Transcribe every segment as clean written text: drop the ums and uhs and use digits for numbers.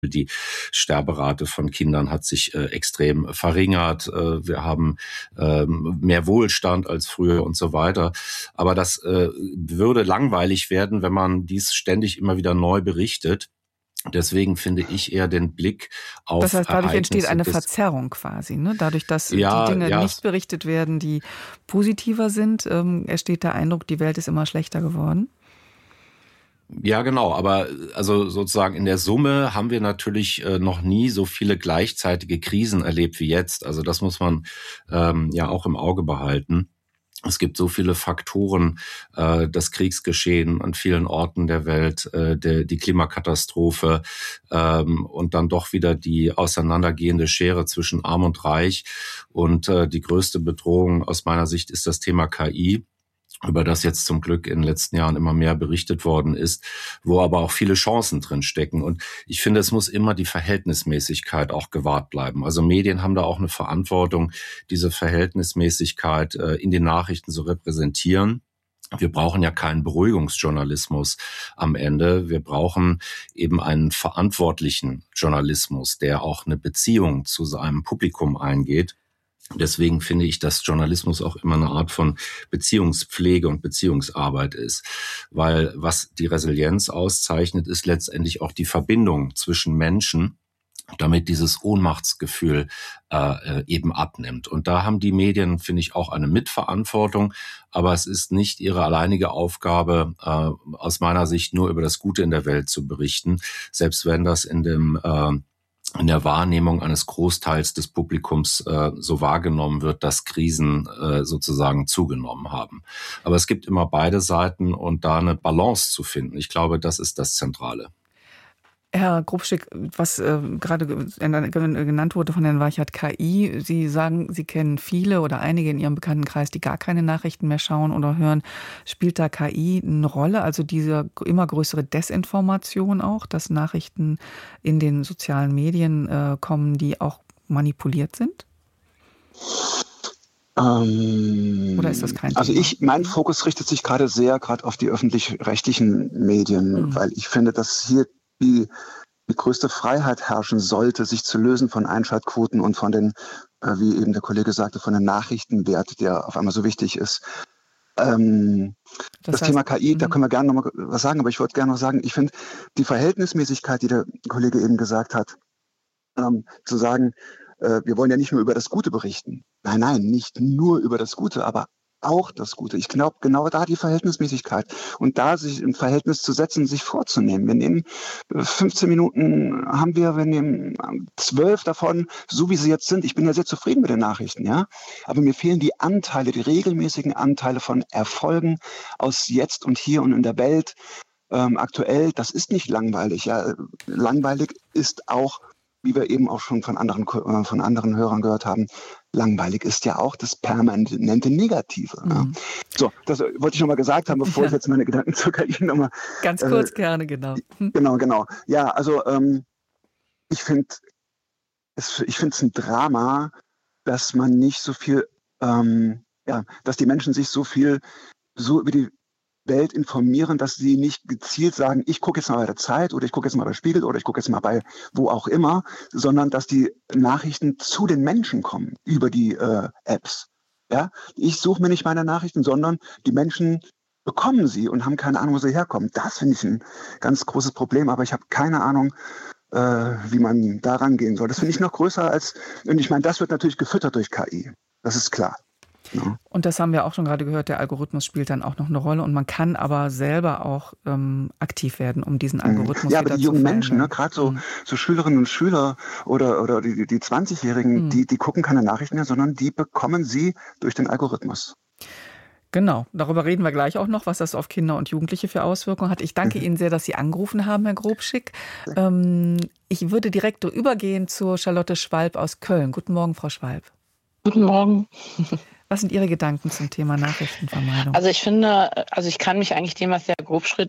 Die Sterberate von Kindern hat sich extrem verringert. Wir haben mehr Wohlstand als früher und so weiter. Aber das würde langweilig werden, wenn man dies ständig immer wieder neu berichtet. Deswegen finde ich eher den Blick auf Das heißt, dadurch Ereignisse entsteht eine Verzerrung quasi, ne? Dadurch, dass die Ja, Dinge ja, nicht berichtet werden, die positiver sind, entsteht der Eindruck, die Welt ist immer schlechter geworden. ja, genau. Aber also sozusagen in der Summe haben wir natürlich noch nie so viele gleichzeitige Krisen erlebt wie jetzt. Also das muss man ja auch im Auge behalten. Es gibt so viele Faktoren, das Kriegsgeschehen an vielen Orten der Welt, die Klimakatastrophe und dann doch wieder die auseinandergehende Schere zwischen Arm und Reich. Und die größte Bedrohung aus meiner Sicht ist das Thema KI, über das jetzt zum Glück in den letzten Jahren immer mehr berichtet worden ist, wo aber auch viele Chancen drin stecken. Und ich finde, es muss immer die Verhältnismäßigkeit auch gewahrt bleiben. Also Medien haben da auch eine Verantwortung, diese Verhältnismäßigkeit in den Nachrichten zu repräsentieren. Wir brauchen ja keinen Beruhigungsjournalismus am Ende. Wir brauchen eben einen verantwortlichen Journalismus, der auch eine Beziehung zu seinem Publikum eingeht. Deswegen finde ich, dass Journalismus auch immer eine Art von Beziehungspflege und Beziehungsarbeit ist. Weil was die Resilienz auszeichnet, ist letztendlich auch die Verbindung zwischen Menschen, damit dieses Ohnmachtsgefühl eben abnimmt. Und da haben die Medien, finde ich, auch eine Mitverantwortung. Aber es ist nicht ihre alleinige Aufgabe, aus meiner Sicht nur über das Gute in der Welt zu berichten, selbst wenn das in der Wahrnehmung eines Großteils des Publikums so wahrgenommen wird, dass Krisen sozusagen zugenommen haben. Aber es gibt immer beide Seiten und da eine Balance zu finden, ich glaube, das ist das Zentrale. Herr Grubschick, was gerade genannt wurde von Herrn Weichert, KI, Sie sagen, Sie kennen viele oder einige in Ihrem Bekanntenkreis, die gar keine Nachrichten mehr schauen oder hören. Spielt da KI eine Rolle, also diese immer größere Desinformation auch, dass Nachrichten in den sozialen Medien kommen, die auch manipuliert sind? Oder ist das kein Thema? Also mein Fokus richtet sich gerade auf die öffentlich-rechtlichen Medien, weil ich finde, dass hier die größte Freiheit herrschen sollte, sich zu lösen von Einschaltquoten und von den, wie eben der Kollege sagte, von dem Nachrichtenwert, der auf einmal so wichtig ist. Das Thema KI, da können wir gerne noch mal was sagen, aber ich wollte gerne noch sagen, ich finde die Verhältnismäßigkeit, die der Kollege eben gesagt hat, zu sagen, wir wollen ja nicht nur über das Gute berichten. Nein, nicht nur über das Gute, aber auch das Gute. Ich glaube, genau da die Verhältnismäßigkeit. Und da sich im Verhältnis zu setzen, sich vorzunehmen. Wir nehmen 15 Minuten wir nehmen 12 davon, so wie sie jetzt sind. Ich bin ja sehr zufrieden mit den Nachrichten, ja. Aber mir fehlen die Anteile, die regelmäßigen Anteile von Erfolgen aus jetzt und hier und in der Welt. Aktuell, das ist nicht langweilig. Ja. Langweilig ist auch, wie wir eben auch schon von anderen Hörern gehört haben, langweilig ist ja auch das permanente Negative. Ja. So, das wollte ich nochmal gesagt haben, bevor ich jetzt meine Gedanken zur KI nochmal... Ganz kurz gerne, genau. Genau. Ja, also ich finde es ein Drama, dass man nicht so viel, dass die Menschen sich so über die Welt informieren, dass sie nicht gezielt sagen, ich gucke jetzt mal bei der Zeit oder ich gucke jetzt mal bei Spiegel oder ich gucke jetzt mal bei wo auch immer, sondern dass die Nachrichten zu den Menschen kommen über die Apps. Ja? Ich suche mir nicht meine Nachrichten, sondern die Menschen bekommen sie und haben keine Ahnung, wo sie herkommen. Das finde ich ein ganz großes Problem, aber ich habe keine Ahnung, wie man da rangehen soll. Das finde ich noch größer und ich meine, das wird natürlich gefüttert durch KI. Das ist klar. Ja. Und das haben wir auch schon gerade gehört, der Algorithmus spielt dann auch noch eine Rolle und man kann aber selber auch aktiv werden, um diesen Algorithmus ja, wieder aber die zu jungen verändern. Menschen, gerade so Schülerinnen und Schüler oder die 20-Jährigen, die gucken keine Nachrichten mehr, sondern die bekommen sie durch den Algorithmus. Genau, darüber reden wir gleich auch noch, was das auf Kinder und Jugendliche für Auswirkungen hat. Ich danke Ihnen sehr, dass Sie angerufen haben, Herr Grubschick. Ich würde direkt übergehen zur Charlotte Schwalb aus Köln. Guten Morgen, Frau Schwalb. Guten Morgen. Was sind Ihre Gedanken zum Thema Nachrichtenvermeidung? Also ich finde, ich kann mich eigentlich dem, was der Grubschick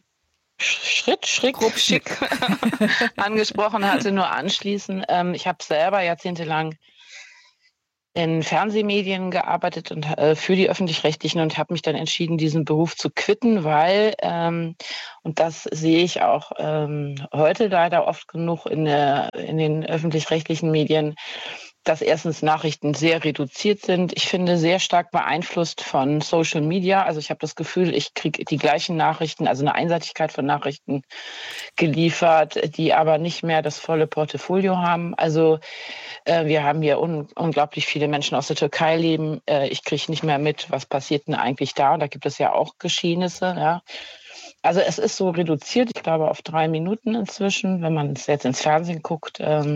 angesprochen hatte, nur anschließen. Ich habe selber jahrzehntelang in Fernsehmedien gearbeitet und für die Öffentlich-Rechtlichen und habe mich dann entschieden, diesen Beruf zu quitten, weil, und das sehe ich auch heute leider oft genug in den öffentlich-rechtlichen Medien, dass erstens Nachrichten sehr reduziert sind. Ich finde, sehr stark beeinflusst von Social Media. Also ich habe das Gefühl, ich kriege die gleichen Nachrichten, also eine Einseitigkeit von Nachrichten geliefert, die aber nicht mehr das volle Portfolio haben. Also wir haben hier unglaublich viele Menschen aus der Türkei leben. Ich kriege nicht mehr mit, was passiert denn eigentlich da. Da gibt es ja auch Geschehnisse. Ja. Also es ist so reduziert, ich glaube auf 3 Minuten inzwischen, wenn man jetzt ins Fernsehen guckt.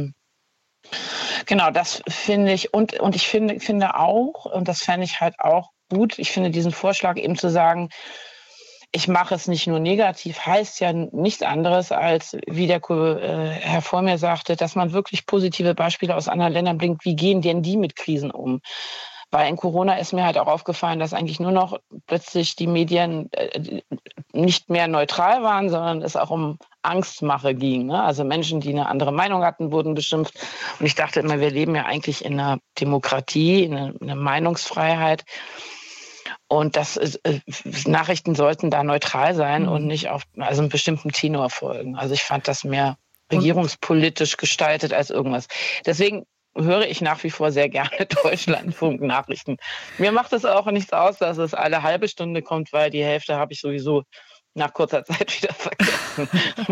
Genau, das finde ich. Und ich finde auch, und das fände ich halt auch gut, ich finde diesen Vorschlag eben zu sagen, ich mache es nicht nur negativ, heißt ja nichts anderes als, wie der Herr vor mir sagte, dass man wirklich positive Beispiele aus anderen Ländern bringt. Wie gehen denn die mit Krisen um? Weil in Corona ist mir halt auch aufgefallen, dass eigentlich nur noch plötzlich die Medien nicht mehr neutral waren, sondern es auch um Angstmache ging. Ne? Also Menschen, die eine andere Meinung hatten, wurden beschimpft. Und ich dachte immer, wir leben ja eigentlich in einer Demokratie, in einer Meinungsfreiheit. Und Nachrichten sollten da neutral sein und nicht auf einen bestimmten Tenor folgen. Also ich fand das mehr regierungspolitisch gestaltet als irgendwas. Deswegen höre ich nach wie vor sehr gerne Deutschlandfunk-Nachrichten. Mir macht es auch nichts aus, dass es alle halbe Stunde kommt, weil die Hälfte habe ich sowieso nach kurzer Zeit wieder vergessen.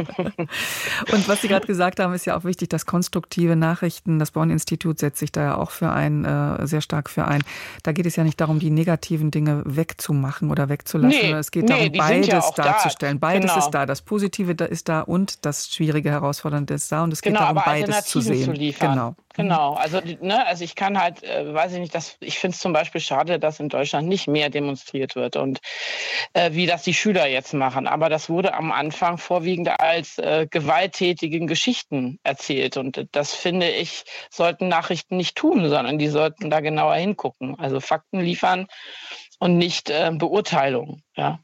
Und was Sie gerade gesagt haben, ist ja auch wichtig, dass konstruktive Nachrichten, das Bonn-Institut setzt sich da ja auch sehr stark für ein. Da geht es ja nicht darum, die negativen Dinge wegzumachen oder wegzulassen, sondern es geht darum, beides darzustellen. Beides ist da, das Positive ist da und das Schwierige, Herausfordernde ist da und es geht darum, beides zu sehen. Zu liefern. Genau, also ich kann halt, weiß ich nicht, ich finde es zum Beispiel schade, dass in Deutschland nicht mehr demonstriert wird und wie das die Schüler jetzt machen. Aber das wurde am Anfang vorwiegend als gewalttätigen Geschichten erzählt. Und das, finde ich, sollten Nachrichten nicht tun, sondern die sollten da genauer hingucken. Also Fakten liefern und nicht Beurteilung. Ja.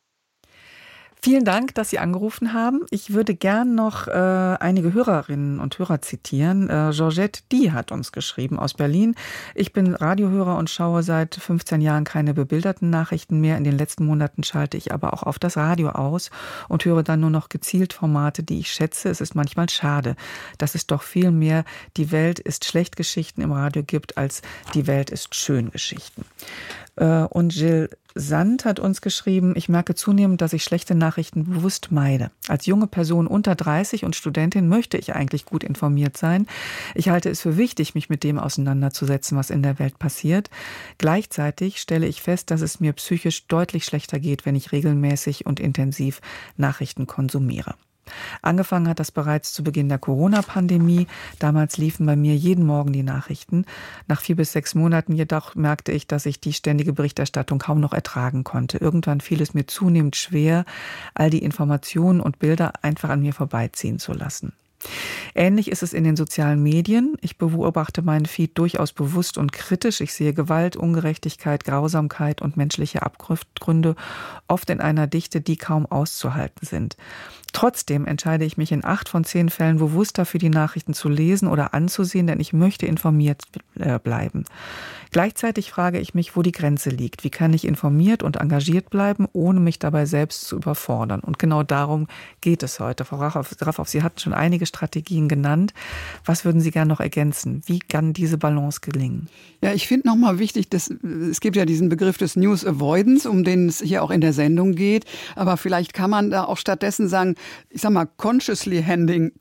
Vielen Dank, dass Sie angerufen haben. Ich würde gern noch einige Hörerinnen und Hörer zitieren. Georgette, die hat uns geschrieben aus Berlin. Ich bin Radiohörer und schaue seit 15 Jahren keine bebilderten Nachrichten mehr. In den letzten Monaten schalte ich aber auch auf das Radio aus und höre dann nur noch gezielt Formate, die ich schätze. Es ist manchmal schade, dass es doch viel mehr Die Welt ist schlecht Geschichten im Radio gibt, als Die Welt ist schön Geschichten. Und Jill Sand hat uns geschrieben, ich merke zunehmend, dass ich schlechte Nachrichten bewusst meide. Als junge Person unter 30 und Studentin möchte ich eigentlich gut informiert sein. Ich halte es für wichtig, mich mit dem auseinanderzusetzen, was in der Welt passiert. Gleichzeitig stelle ich fest, dass es mir psychisch deutlich schlechter geht, wenn ich regelmäßig und intensiv Nachrichten konsumiere. Angefangen hat das bereits zu Beginn der Corona-Pandemie. Damals liefen bei mir jeden Morgen die Nachrichten. Nach 4 bis 6 Monaten jedoch merkte ich, dass ich die ständige Berichterstattung kaum noch ertragen konnte. Irgendwann fiel es mir zunehmend schwer, all die Informationen und Bilder einfach an mir vorbeiziehen zu lassen. Ähnlich ist es in den sozialen Medien. Ich beobachte meinen Feed durchaus bewusst und kritisch. Ich sehe Gewalt, Ungerechtigkeit, Grausamkeit und menschliche Abgründe, oft in einer Dichte, die kaum auszuhalten sind. Trotzdem entscheide ich mich in 8 von 10 Fällen bewusster für die Nachrichten zu lesen oder anzusehen, denn ich möchte informiert bleiben. Gleichzeitig frage ich mich, wo die Grenze liegt. Wie kann ich informiert und engagiert bleiben, ohne mich dabei selbst zu überfordern? Und genau darum geht es heute. Frau Raffow, Sie hatten schon einige Strategien genannt. Was würden Sie gerne noch ergänzen? Wie kann diese Balance gelingen? Ja, ich finde nochmal wichtig, es gibt ja diesen Begriff des News Avoidance, um den es hier auch in der Sendung geht. Aber vielleicht kann man da auch stattdessen sagen, ich sag mal, consciously handling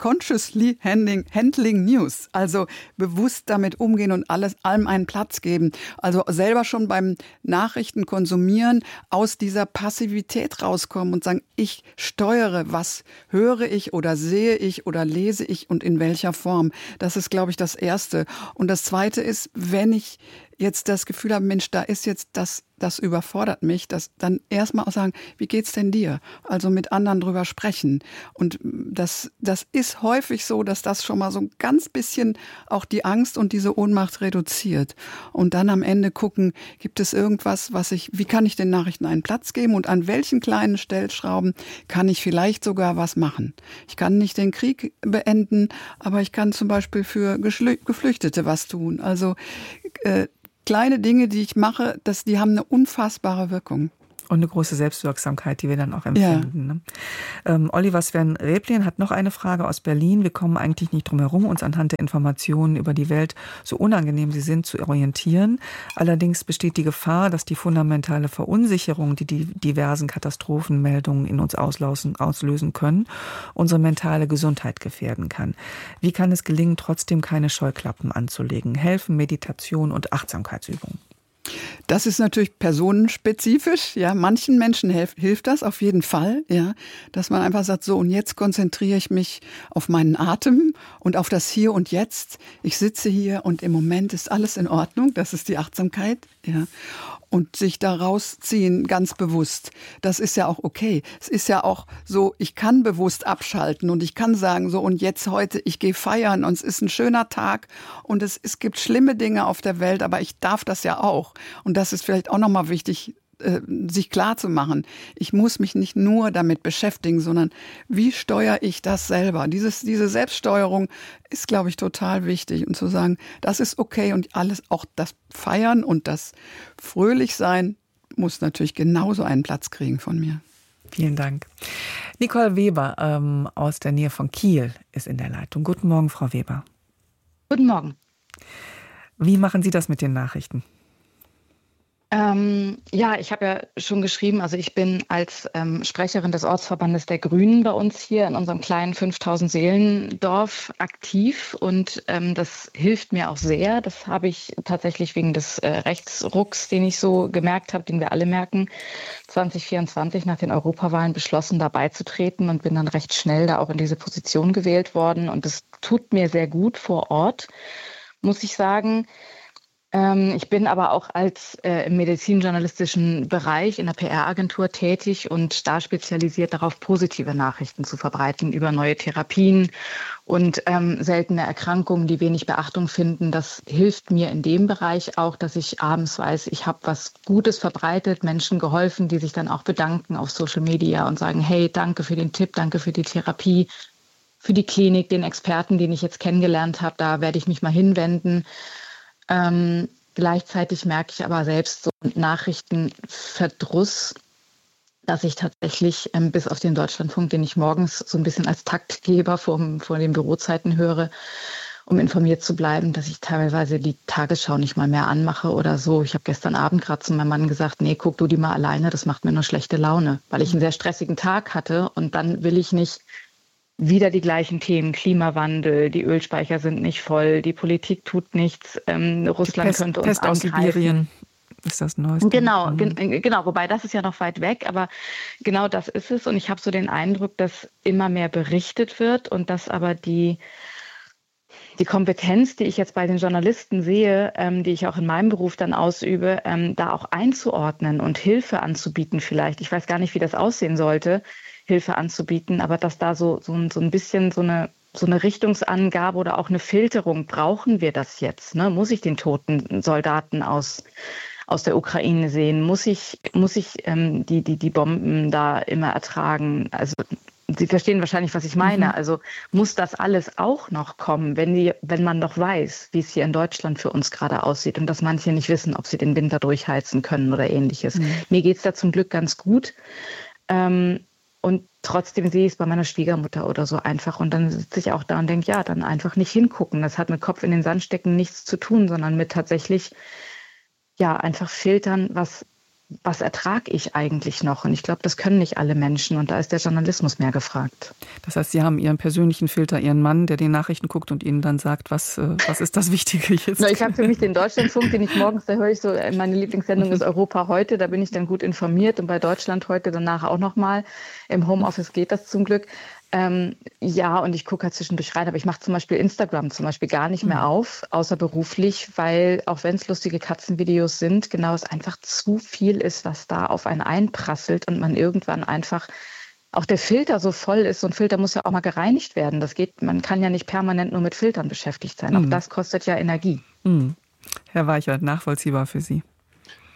News. Also bewusst damit umgehen und allem einen Platz geben. Also selber schon beim Nachrichten konsumieren aus dieser Passivität rauskommen und sagen, ich steuere, was höre ich oder sehe ich oder lese ich und in welcher Form. Das ist, glaube ich, das Erste. Und das Zweite ist, wenn ich jetzt das Gefühl habe, Mensch, da ist jetzt das überfordert mich, dann erstmal auch sagen, wie geht's denn dir? Also mit anderen drüber sprechen. Und das ist häufig so, dass das schon mal so ein ganz bisschen auch die Angst und diese Ohnmacht reduziert. Und dann am Ende gucken, gibt es irgendwas, wie kann ich den Nachrichten einen Platz geben und an welchen kleinen Stellschrauben kann ich vielleicht sogar was machen? Ich kann nicht den Krieg beenden, aber ich kann zum Beispiel für Geflüchtete was tun. Also kleine Dinge, die ich mache, die haben eine unfassbare Wirkung. Und eine große Selbstwirksamkeit, die wir dann auch empfinden. Ja. Ne? Oliver Sven Reblin hat noch eine Frage aus Berlin. Wir kommen eigentlich nicht drum herum, uns anhand der Informationen über die Welt, so unangenehm sie sind, zu orientieren. Allerdings besteht die Gefahr, dass die fundamentale Verunsicherung, die die diversen Katastrophenmeldungen in uns auslösen können, unsere mentale Gesundheit gefährden kann. Wie kann es gelingen, trotzdem keine Scheuklappen anzulegen? Helfen Meditation und Achtsamkeitsübungen? Das ist natürlich personenspezifisch. Ja, manchen Menschen hilft das auf jeden Fall. Ja, dass man einfach sagt, so und jetzt konzentriere ich mich auf meinen Atem und auf das Hier und Jetzt. Ich sitze hier und im Moment ist alles in Ordnung. Das ist die Achtsamkeit. Ja. Und sich da rausziehen, ganz bewusst. Das ist ja auch okay. Es ist ja auch so, ich kann bewusst abschalten und ich kann sagen, so und jetzt heute, ich gehe feiern und es ist ein schöner Tag und es gibt schlimme Dinge auf der Welt, aber ich darf das ja auch. Und das ist vielleicht auch nochmal wichtig, sich klar zu machen. Ich muss mich nicht nur damit beschäftigen, sondern wie steuere ich das selber? Diese Selbststeuerung ist, glaube ich, total wichtig. Und zu sagen, das ist okay und alles, auch das Feiern und das Fröhlichsein muss natürlich genauso einen Platz kriegen von mir. Vielen Dank. Nicole Weber aus der Nähe von Kiel ist in der Leitung. Guten Morgen, Frau Weber. Guten Morgen. Wie machen Sie das mit den Nachrichten? Ja, ich habe ja schon geschrieben, also ich bin als Sprecherin des Ortsverbandes der Grünen bei uns hier in unserem kleinen 5000 Seelendorf aktiv und das hilft mir auch sehr. Das habe ich tatsächlich wegen des Rechtsrucks, den ich so gemerkt habe, den wir alle merken, 2024 nach den Europawahlen beschlossen, da beizutreten und bin dann recht schnell da auch in diese Position gewählt worden und das tut mir sehr gut vor Ort, muss ich sagen. Ich bin aber auch als im medizinjournalistischen Bereich in der PR-Agentur tätig und da spezialisiert darauf, positive Nachrichten zu verbreiten über neue Therapien und seltene Erkrankungen, die wenig Beachtung finden. Das hilft mir in dem Bereich auch, dass ich abends weiß, ich habe was Gutes verbreitet, Menschen geholfen, die sich dann auch bedanken auf Social Media und sagen, hey, danke für den Tipp, danke für die Therapie, für die Klinik, den Experten, den ich jetzt kennengelernt habe, da werde ich mich mal hinwenden. Gleichzeitig merke ich aber selbst so Nachrichtenverdruss, dass ich tatsächlich bis auf den Deutschlandfunk, den ich morgens so ein bisschen als Taktgeber vor den Bürozeiten höre, um informiert zu bleiben, dass ich teilweise die Tagesschau nicht mal mehr anmache oder so. Ich habe gestern Abend gerade zu meinem Mann gesagt, nee, guck du die mal alleine, das macht mir nur schlechte Laune, weil ich einen sehr stressigen Tag hatte und dann will ich nicht wieder die gleichen Themen, Klimawandel, die Ölspeicher sind nicht voll, die Politik tut nichts, Russland könnte uns Pest aus Sibirien ist das Neueste. Genau, wobei das ist ja noch weit weg, aber genau das ist es und ich habe so den Eindruck, dass immer mehr berichtet wird und dass aber die Kompetenz, die ich jetzt bei den Journalisten sehe, die ich auch in meinem Beruf dann ausübe, da auch einzuordnen und Hilfe anzubieten vielleicht. Ich weiß gar nicht, wie das aussehen sollte, Hilfe anzubieten, aber dass da so ein bisschen so eine Richtungsangabe oder auch eine Filterung, brauchen wir das jetzt? Ne? Muss ich den toten Soldaten aus der Ukraine sehen? Muss ich die Bomben da immer ertragen? Also Sie verstehen wahrscheinlich, was ich meine. Also muss das alles auch noch kommen, wenn man doch weiß, wie es hier in Deutschland für uns gerade aussieht und dass manche nicht wissen, ob sie den Winter durchheizen können oder ähnliches. Mir geht's da zum Glück ganz gut. Und trotzdem sehe ich es bei meiner Schwiegermutter oder so einfach. Und dann sitze ich auch da und denke, ja, dann einfach nicht hingucken. Das hat mit Kopf in den Sand stecken nichts zu tun, sondern mit tatsächlich, ja, einfach filtern, was ertrage ich eigentlich noch? Und ich glaube, das können nicht alle Menschen. Und da ist der Journalismus mehr gefragt. Das heißt, Sie haben Ihren persönlichen Filter, Ihren Mann, der die Nachrichten guckt und Ihnen dann sagt, was ist das Wichtige jetzt? Ich habe für mich den Deutschlandfunk, den ich morgens, da höre ich so, meine Lieblingssendung ist Europa heute. Da bin ich dann gut informiert. Und bei Deutschland heute danach auch nochmal. Im Homeoffice geht das zum Glück. Ja, und ich gucke halt zwischendurch rein, aber ich mache zum Beispiel Instagram gar nicht mehr auf, außer beruflich, weil auch wenn es lustige Katzenvideos sind, genau es einfach zu viel ist, was da auf einen einprasselt und man irgendwann einfach auch der Filter so voll ist. So ein Filter muss ja auch mal gereinigt werden. Man kann ja nicht permanent nur mit Filtern beschäftigt sein. Auch das kostet ja Energie. Herr Weichert, nachvollziehbar für Sie.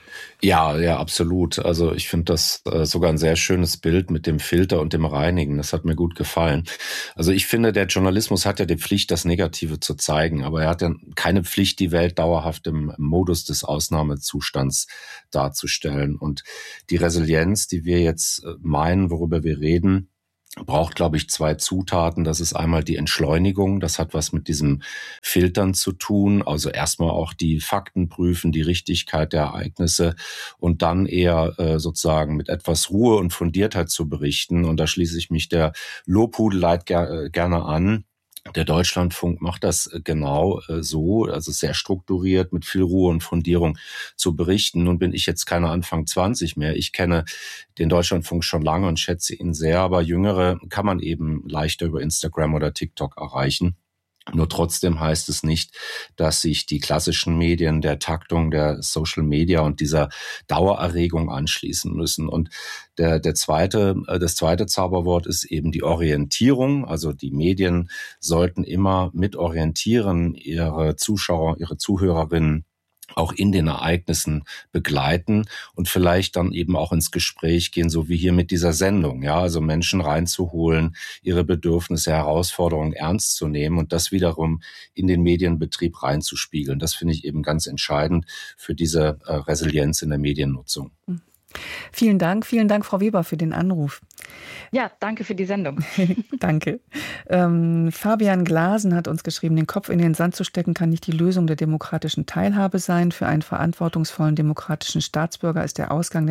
Ja, ja, absolut. Also ich finde das sogar ein sehr schönes Bild mit dem Filter und dem Reinigen. Das hat mir gut gefallen. Also ich finde, der Journalismus hat ja die Pflicht, das Negative zu zeigen, aber er hat ja keine Pflicht, die Welt dauerhaft im Modus des Ausnahmezustands darzustellen. Und die Resilienz, die wir jetzt meinen, worüber wir reden, braucht, glaube ich, 2 Zutaten. Das ist einmal die Entschleunigung. Das hat was mit diesem Filtern zu tun. Also erstmal auch die Fakten prüfen, die Richtigkeit der Ereignisse und dann eher sozusagen mit etwas Ruhe und Fundiertheit zu berichten. Und da schließe ich mich der Lobhudeleit gerne an. Der Deutschlandfunk macht das genau so, also sehr strukturiert, mit viel Ruhe und Fundierung zu berichten. Nun bin ich jetzt keine Anfang 20 mehr. Ich kenne den Deutschlandfunk schon lange und schätze ihn sehr, aber Jüngere kann man eben leichter über Instagram oder TikTok erreichen. Nur trotzdem heißt es nicht, dass sich die klassischen Medien der Taktung der Social Media und dieser Dauererregung anschließen müssen. Und das zweite Zauberwort ist eben die Orientierung. Also die Medien sollten immer mit orientieren, ihre Zuschauer, ihre Zuhörerinnen auch in den Ereignissen begleiten und vielleicht dann eben auch ins Gespräch gehen, so wie hier mit dieser Sendung, ja, also Menschen reinzuholen, ihre Bedürfnisse, Herausforderungen ernst zu nehmen und das wiederum in den Medienbetrieb reinzuspiegeln. Das finde ich eben ganz entscheidend für diese Resilienz in der Mediennutzung. Vielen Dank, Frau Weber, für den Anruf. Ja, danke für die Sendung. Danke. Fabian Glasen hat uns geschrieben, den Kopf in den Sand zu stecken kann nicht die Lösung der demokratischen Teilhabe sein. Für einen verantwortungsvollen demokratischen Staatsbürger ist der Ausgang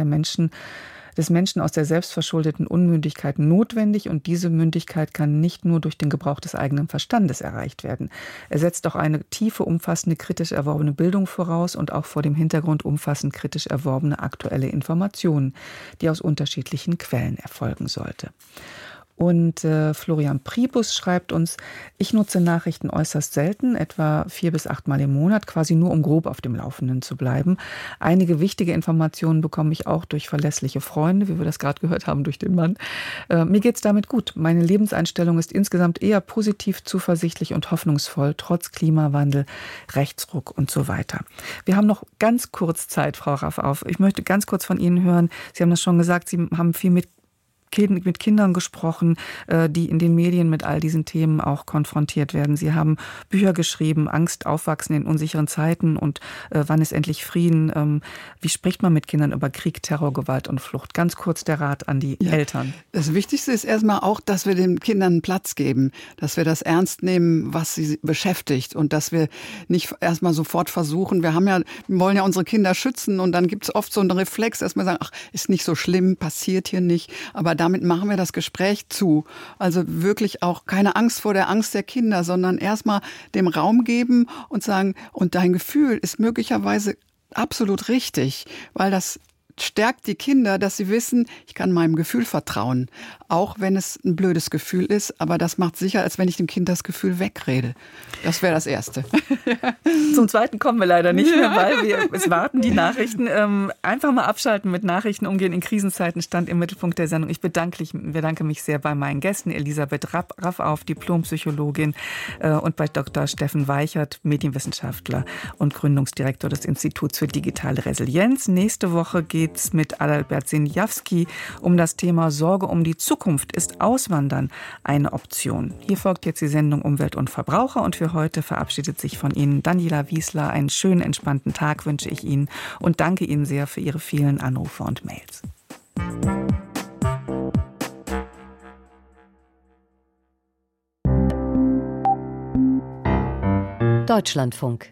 des Menschen aus der selbstverschuldeten Unmündigkeit notwendig und diese Mündigkeit kann nicht nur durch den Gebrauch des eigenen Verstandes erreicht werden. Er setzt auch eine tiefe, umfassende, kritisch erworbene Bildung voraus und auch vor dem Hintergrund umfassend kritisch erworbene aktuelle Informationen, die aus unterschiedlichen Quellen erfolgen sollte. Und Florian Priebus schreibt uns, ich nutze Nachrichten äußerst selten, etwa 4 bis 8 Mal im Monat, quasi nur um grob auf dem Laufenden zu bleiben. Einige wichtige Informationen bekomme ich auch durch verlässliche Freunde, wie wir das gerade gehört haben, durch den Mann. Mir geht's damit gut. Meine Lebenseinstellung ist insgesamt eher positiv, zuversichtlich und hoffnungsvoll, trotz Klimawandel, Rechtsruck und so weiter. Wir haben noch ganz kurz Zeit, Frau Raffauf. Ich möchte ganz kurz von Ihnen hören. Sie haben das schon gesagt, Sie haben viel mit Kindern gesprochen, die in den Medien mit all diesen Themen auch konfrontiert werden. Sie haben Bücher geschrieben, Angst, Aufwachsen in unsicheren Zeiten und wann ist endlich Frieden? Wie spricht man mit Kindern über Krieg, Terror, Gewalt und Flucht? Ganz kurz der Rat an die Eltern. Das Wichtigste ist erstmal auch, dass wir den Kindern einen Platz geben, dass wir das ernst nehmen, was sie beschäftigt und dass wir nicht erstmal sofort versuchen, wir wollen ja unsere Kinder schützen und dann gibt es oft so einen Reflex, erstmal sagen, ach, ist nicht so schlimm, passiert hier nicht, aber damit machen wir das Gespräch zu. Also wirklich auch keine Angst vor der Angst der Kinder, sondern erstmal dem Raum geben und sagen, und dein Gefühl ist möglicherweise absolut richtig, weil das stärkt die Kinder, dass sie wissen, ich kann meinem Gefühl vertrauen. Auch wenn es ein blödes Gefühl ist, aber das macht sicher, als wenn ich dem Kind das Gefühl wegrede. Das wäre das Erste. Zum Zweiten kommen wir leider nicht mehr, weil es warten die Nachrichten. Einfach mal abschalten, mit Nachrichten umgehen in Krisenzeiten stand im Mittelpunkt der Sendung. Ich bedanke mich sehr bei meinen Gästen, Elisabeth Raffauf, Diplompsychologin und bei Dr. Steffen Weichert, Medienwissenschaftler und Gründungsdirektor des Instituts für digitale Resilienz. Nächste Woche geht's mit Adalbert Sinjawski um das Thema Sorge um die Zukunft. Ist Auswandern eine Option? Hier folgt jetzt die Sendung Umwelt und Verbraucher und für heute verabschiedet sich von Ihnen Daniela Wiesler. Einen schönen, entspannten Tag wünsche ich Ihnen und danke Ihnen sehr für Ihre vielen Anrufe und Mails. Deutschlandfunk.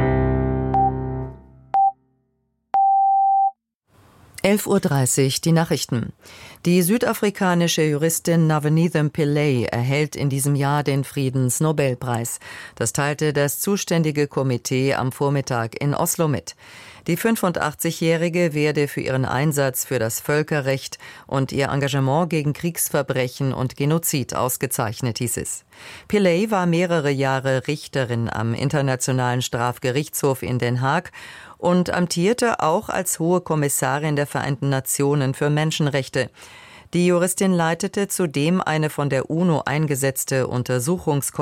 11:30 Uhr die Nachrichten. Die südafrikanische Juristin Navenethem Pillay erhält in diesem Jahr den Friedensnobelpreis. Das teilte das zuständige Komitee am Vormittag in Oslo mit. Die 85-Jährige werde für ihren Einsatz für das Völkerrecht und ihr Engagement gegen Kriegsverbrechen und Genozid ausgezeichnet, hieß es. Pillay war mehrere Jahre Richterin am Internationalen Strafgerichtshof in Den Haag und amtierte auch als Hohe Kommissarin der Vereinten Nationen für Menschenrechte. Die Juristin leitete zudem eine von der UNO eingesetzte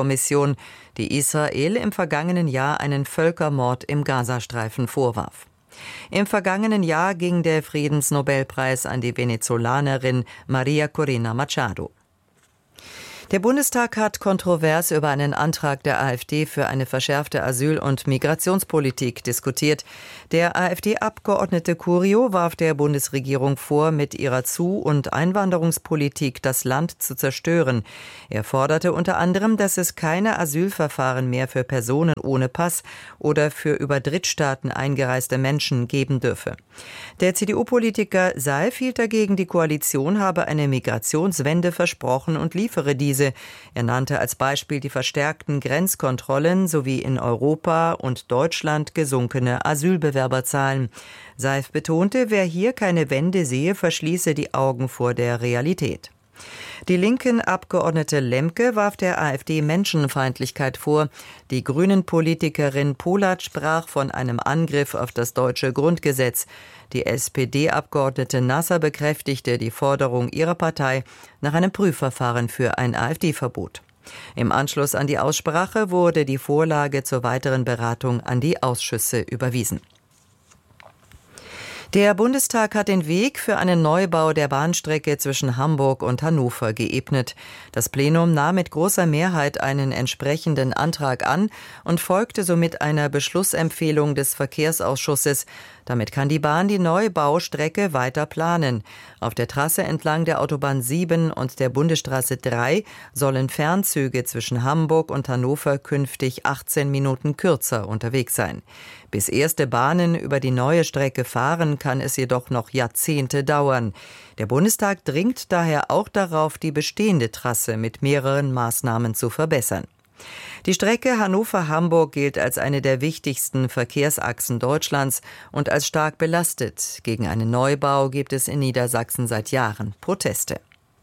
Untersuchungskommission, die Israel im vergangenen Jahr einen Völkermord im Gazastreifen vorwarf. Im vergangenen Jahr ging der Friedensnobelpreis an die Venezolanerin Maria Corina Machado. Der Bundestag hat kontrovers über einen Antrag der AfD für eine verschärfte Asyl- und Migrationspolitik diskutiert. Der AfD-Abgeordnete Curio warf der Bundesregierung vor, mit ihrer Zu- und Einwanderungspolitik das Land zu zerstören. Er forderte unter anderem, dass es keine Asylverfahren mehr für Personen ohne Pass oder für über Drittstaaten eingereiste Menschen geben dürfe. Der CDU-Politiker Seif hielt dagegen, die Koalition habe eine Migrationswende versprochen und liefere diese. Er nannte als Beispiel die verstärkten Grenzkontrollen sowie in Europa und Deutschland gesunkene Asylbewerberzahlen. Seif betonte, wer hier keine Wende sehe, verschließe die Augen vor der Realität. Die linken Abgeordnete Lemke warf der AfD Menschenfeindlichkeit vor. Die Grünen-Politikerin Polat sprach von einem Angriff auf das deutsche Grundgesetz. Die SPD-Abgeordnete Nasser bekräftigte die Forderung ihrer Partei nach einem Prüfverfahren für ein AfD-Verbot. Im Anschluss an die Aussprache wurde die Vorlage zur weiteren Beratung an die Ausschüsse überwiesen. Der Bundestag hat den Weg für einen Neubau der Bahnstrecke zwischen Hamburg und Hannover geebnet. Das Plenum nahm mit großer Mehrheit einen entsprechenden Antrag an und folgte somit einer Beschlussempfehlung des Verkehrsausschusses. Damit kann die Bahn die Neubaustrecke weiter planen. Auf der Trasse entlang der Autobahn 7 und der Bundesstraße 3 sollen Fernzüge zwischen Hamburg und Hannover künftig 18 Minuten kürzer unterwegs sein. Bis erste Bahnen über die neue Strecke fahren, kann es jedoch noch Jahrzehnte dauern. Der Bundestag dringt daher auch darauf, die bestehende Trasse mit mehreren Maßnahmen zu verbessern. Die Strecke Hannover-Hamburg gilt als eine der wichtigsten Verkehrsachsen Deutschlands und als stark belastet. Gegen einen Neubau gibt es in Niedersachsen seit Jahren Proteste.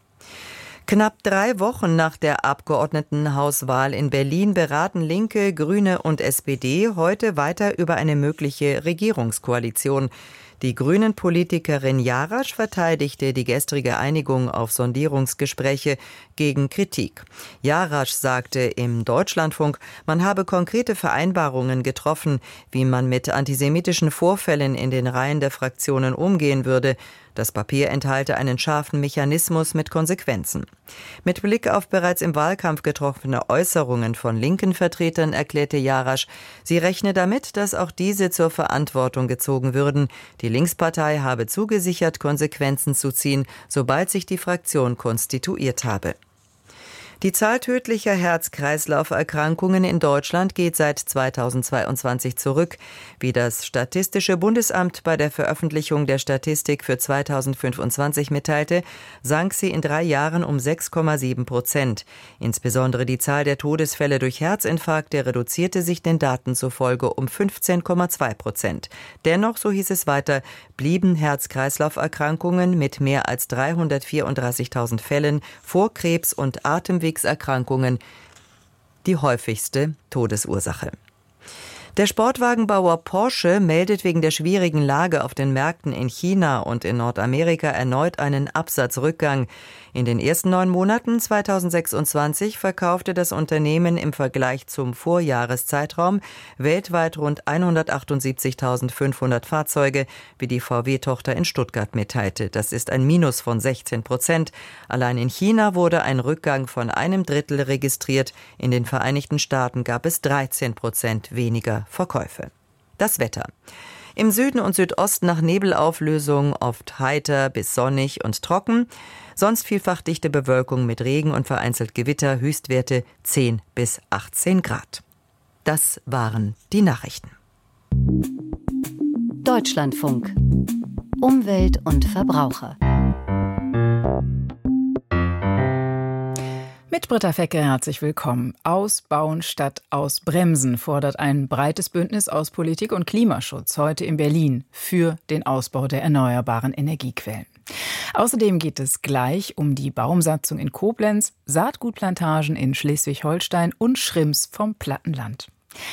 Knapp 3 Wochen nach der Abgeordnetenhauswahl in Berlin beraten Linke, Grüne und SPD heute weiter über eine mögliche Regierungskoalition. Die Grünen-Politikerin Jarasch verteidigte die gestrige Einigung auf Sondierungsgespräche gegen Kritik. Jarasch sagte im Deutschlandfunk, man habe konkrete Vereinbarungen getroffen, wie man mit antisemitischen Vorfällen in den Reihen der Fraktionen umgehen würde. Das Papier enthalte einen scharfen Mechanismus mit Konsequenzen. Mit Blick auf bereits im Wahlkampf getroffene Äußerungen von linken Vertretern erklärte Jarasch, sie rechne damit, dass auch diese zur Verantwortung gezogen würden. Die Linkspartei habe zugesichert, Konsequenzen zu ziehen, sobald sich die Fraktion konstituiert habe. Die Zahl tödlicher Herz-Kreislauf-Erkrankungen in Deutschland geht seit 2022 zurück. Wie das Statistische Bundesamt bei der Veröffentlichung der Statistik für 2025 mitteilte, sank sie in 3 Jahren um 6,7%. Insbesondere die Zahl der Todesfälle durch Herzinfarkte reduzierte sich den Daten zufolge um 15,2%. Dennoch, so hieß es weiter, blieben Herz-Kreislauf-Erkrankungen mit mehr als 334.000 Fällen vor Krebs und Atemwegserkrankungen die häufigste Todesursache. Der Sportwagenbauer Porsche meldet wegen der schwierigen Lage auf den Märkten in China und in Nordamerika erneut einen Absatzrückgang. In den ersten 9 Monaten 2026 verkaufte das Unternehmen im Vergleich zum Vorjahreszeitraum weltweit rund 178.500 Fahrzeuge, wie die VW-Tochter in Stuttgart mitteilte. Das ist ein Minus von 16%. Allein in China wurde ein Rückgang von 1/3 registriert. In den Vereinigten Staaten gab es 13% weniger Verkäufe. Das Wetter. Im Süden und Südosten nach Nebelauflösung oft heiter bis sonnig und trocken. Sonst vielfach dichte Bewölkung mit Regen und vereinzelt Gewitter, Höchstwerte 10 bis 18 Grad. Das waren die Nachrichten. Deutschlandfunk. Umwelt und Verbraucher. Mit Britta Fecke herzlich willkommen. Ausbauen statt ausbremsen fordert ein breites Bündnis aus Politik und Klimaschutz heute in Berlin für den Ausbau der erneuerbaren Energiequellen. Außerdem geht es gleich um die Baumsatzung in Koblenz, Saatgutplantagen in Schleswig-Holstein und Schrimps vom Plattenland.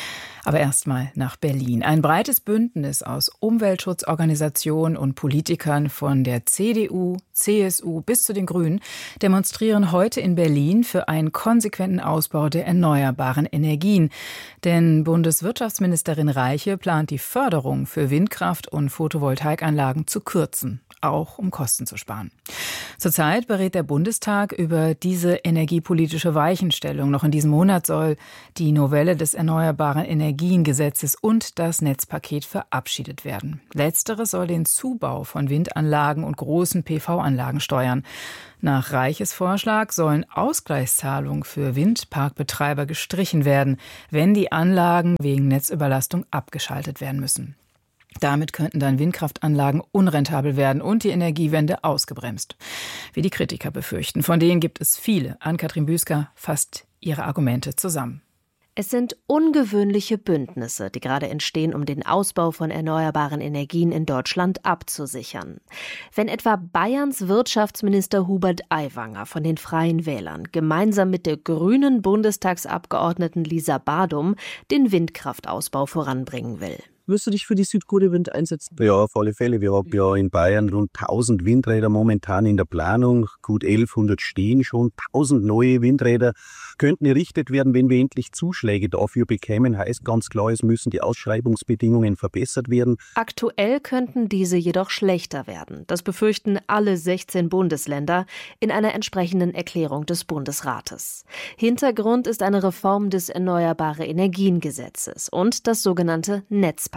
Aber erstmal nach Berlin. Ein breites Bündnis aus Umweltschutzorganisationen und Politikern von der CDU, CSU bis zu den Grünen demonstrieren heute in Berlin für einen konsequenten Ausbau der erneuerbaren Energien. Denn Bundeswirtschaftsministerin Reiche plant die Förderung für Windkraft- und Photovoltaikanlagen zu kürzen, auch um Kosten zu sparen. Zurzeit berät der Bundestag über diese energiepolitische Weichenstellung. Noch in diesem Monat soll die Novelle des Erneuerbaren Energiengesetzes und das Netzpaket verabschiedet werden. Letzteres soll den Zubau von Windanlagen und großen PV-Anlagen steuern. Nach Reiches Vorschlag sollen Ausgleichszahlungen für Windparkbetreiber gestrichen werden, wenn die Anlagen wegen Netzüberlastung abgeschaltet werden müssen. Damit könnten dann Windkraftanlagen unrentabel werden und die Energiewende ausgebremst. Wie die Kritiker befürchten. Von denen gibt es viele. Ann-Kathrin Büsker fasst ihre Argumente zusammen. Es sind ungewöhnliche Bündnisse, die gerade entstehen, um den Ausbau von erneuerbaren Energien in Deutschland abzusichern. Wenn etwa Bayerns Wirtschaftsminister Hubert Aiwanger von den Freien Wählern gemeinsam mit der grünen Bundestagsabgeordneten Lisa Badum den Windkraftausbau voranbringen will. Wirst du dich für die Südkohle-Wind einsetzen? Ja, auf alle Fälle. Wir haben ja in Bayern rund 1000 Windräder momentan in der Planung. Gut 1100 stehen schon. 1000 neue Windräder könnten errichtet werden, wenn wir endlich Zuschläge dafür bekämen. Heißt ganz klar, es müssen die Ausschreibungsbedingungen verbessert werden. Aktuell könnten diese jedoch schlechter werden. Das befürchten alle 16 Bundesländer in einer entsprechenden Erklärung des Bundesrates. Hintergrund ist eine Reform des Erneuerbare-Energien-Gesetzes und das sogenannte Netzpaket.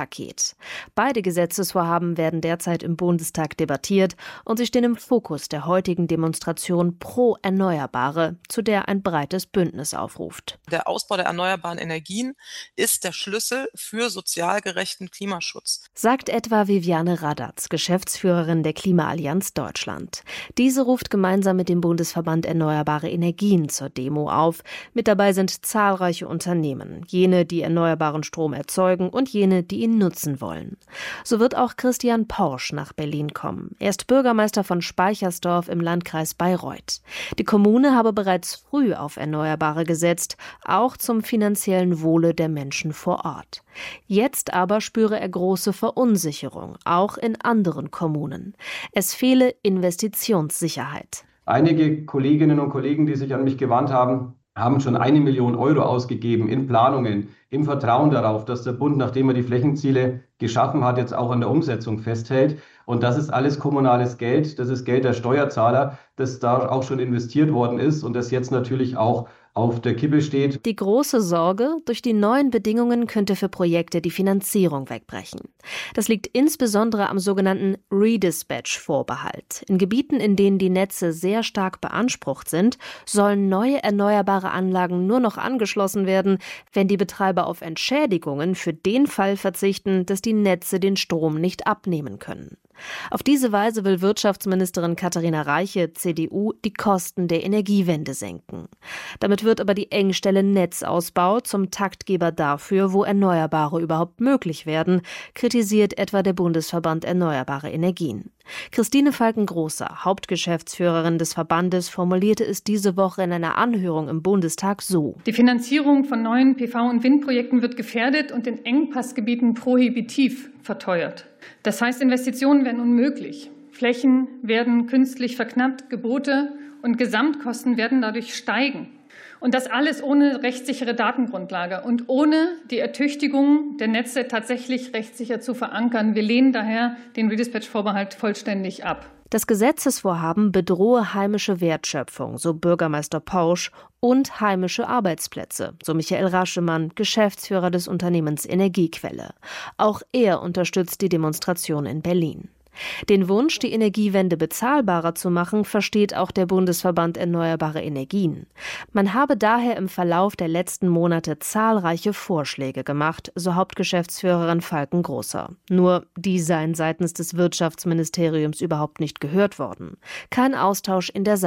Beide Gesetzesvorhaben werden derzeit im Bundestag debattiert und sie stehen im Fokus der heutigen Demonstration pro Erneuerbare, zu der ein breites Bündnis aufruft. Der Ausbau der erneuerbaren Energien ist der Schlüssel für sozial gerechten Klimaschutz, sagt etwa Viviane Radatz, Geschäftsführerin der Klimaallianz Deutschland. Diese ruft gemeinsam mit dem Bundesverband Erneuerbare Energien zur Demo auf. Mit dabei sind zahlreiche Unternehmen, jene, die erneuerbaren Strom erzeugen und jene, die ihn nutzen wollen. So wird auch Christian Porsch nach Berlin kommen. Er ist Bürgermeister von Speichersdorf im Landkreis Bayreuth. Die Kommune habe bereits früh auf Erneuerbare gesetzt, auch zum finanziellen Wohle der Menschen vor Ort. Jetzt aber spüre er große Verunsicherung, auch in anderen Kommunen. Es fehle Investitionssicherheit. Einige Kolleginnen und Kollegen, die sich an mich gewandt haben, haben schon 1 Million Euro ausgegeben in Planungen, im Vertrauen darauf, dass der Bund, nachdem er die Flächenziele geschaffen hat, jetzt auch an der Umsetzung festhält. Und das ist alles kommunales Geld, das ist Geld der Steuerzahler, das da auch schon investiert worden ist und das jetzt natürlich auch auf der Kippe steht. Die große Sorge, durch die neuen Bedingungen könnte für Projekte die Finanzierung wegbrechen. Das liegt insbesondere am sogenannten Redispatch-Vorbehalt. In Gebieten, in denen die Netze sehr stark beansprucht sind, sollen neue erneuerbare Anlagen nur noch angeschlossen werden, wenn die Betreiber auf Entschädigungen für den Fall verzichten, dass die Netze den Strom nicht abnehmen können. Auf diese Weise will Wirtschaftsministerin Katharina Reiche, CDU, die Kosten der Energiewende senken. Damit wird aber die Engstelle Netzausbau zum Taktgeber dafür, wo Erneuerbare überhaupt möglich werden, kritisiert etwa der Bundesverband Erneuerbare Energien. Christine Falken-Großer, Hauptgeschäftsführerin des Verbandes, formulierte es diese Woche in einer Anhörung im Bundestag so: Die Finanzierung von neuen PV- und Windprojekten wird gefährdet und in Engpassgebieten prohibitiv verteuert. Das heißt, Investitionen werden unmöglich. Flächen werden künstlich verknappt, Gebote und Gesamtkosten werden dadurch steigen. Und das alles ohne rechtssichere Datengrundlage und ohne die Ertüchtigung der Netze tatsächlich rechtssicher zu verankern. Wir lehnen daher den Redispatch-Vorbehalt vollständig ab. Das Gesetzesvorhaben bedrohe heimische Wertschöpfung, so Bürgermeister Pausch, und heimische Arbeitsplätze, so Michael Raschemann, Geschäftsführer des Unternehmens Energiequelle. Auch er unterstützt die Demonstration in Berlin. Den Wunsch, die Energiewende bezahlbarer zu machen, versteht auch der Bundesverband Erneuerbare Energien. Man habe daher im Verlauf der letzten Monate zahlreiche Vorschläge gemacht, so Hauptgeschäftsführerin Falken-Großer. Nur die seien seitens des Wirtschaftsministeriums überhaupt nicht gehört worden. Kein Austausch in der Sache.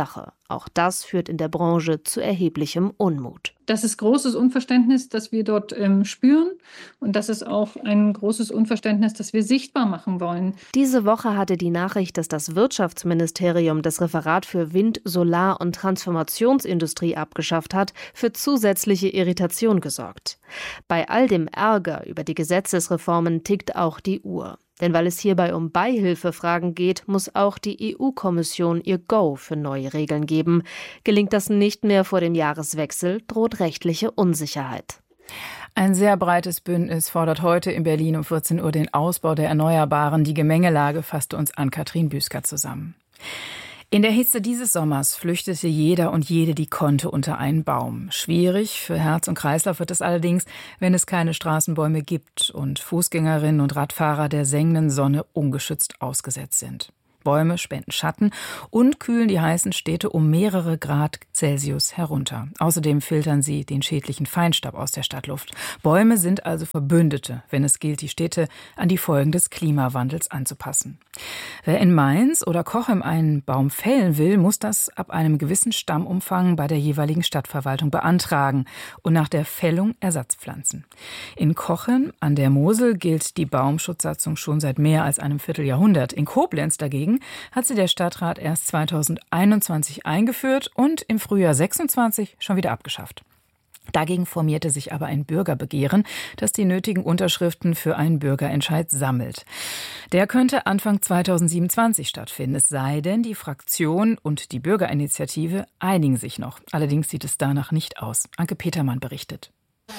Auch das führt in der Branche zu erheblichem Unmut. Das ist großes Unverständnis, das wir dort spüren. Und das ist auch ein großes Unverständnis, das wir sichtbar machen wollen. Diese Woche hatte die Nachricht, dass das Wirtschaftsministerium das Referat für Wind-, Solar- und Transformationsindustrie abgeschafft hat, für zusätzliche Irritation gesorgt. Bei all dem Ärger über die Gesetzesreformen tickt auch die Uhr. Denn weil es hierbei um Beihilfefragen geht, muss auch die EU-Kommission ihr Go für neue Regeln geben. Gelingt das nicht mehr vor dem Jahreswechsel, droht rechtliche Unsicherheit. Ein sehr breites Bündnis fordert heute in Berlin um 14 Uhr den Ausbau der Erneuerbaren. Die Gemengelage fasste uns Ann-Kathrin Büsker zusammen. In der Hitze dieses Sommers flüchtete jeder und jede, die konnte, unter einen Baum. Schwierig für Herz und Kreislauf wird es allerdings, wenn es keine Straßenbäume gibt und Fußgängerinnen und Radfahrer der sengenden Sonne ungeschützt ausgesetzt sind. Bäume spenden Schatten und kühlen die heißen Städte um mehrere Grad Celsius herunter. Außerdem filtern sie den schädlichen Feinstaub aus der Stadtluft. Bäume sind also Verbündete, wenn es gilt, die Städte an die Folgen des Klimawandels anzupassen. Wer in Mainz oder Cochem einen Baum fällen will, muss das ab einem gewissen Stammumfang bei der jeweiligen Stadtverwaltung beantragen und nach der Fällung Ersatz pflanzen. In Cochem an der Mosel gilt die Baumschutzsatzung schon seit mehr als einem Vierteljahrhundert. In Koblenz dagegen hat sie der Stadtrat erst 2021 eingeführt und im Frühjahr 26 schon wieder abgeschafft. Dagegen formierte sich aber ein Bürgerbegehren, das die nötigen Unterschriften für einen Bürgerentscheid sammelt. Der könnte Anfang 2027 stattfinden, es sei denn, die Fraktion und die Bürgerinitiative einigen sich noch. Allerdings sieht es danach nicht aus. Anke Petermann berichtet.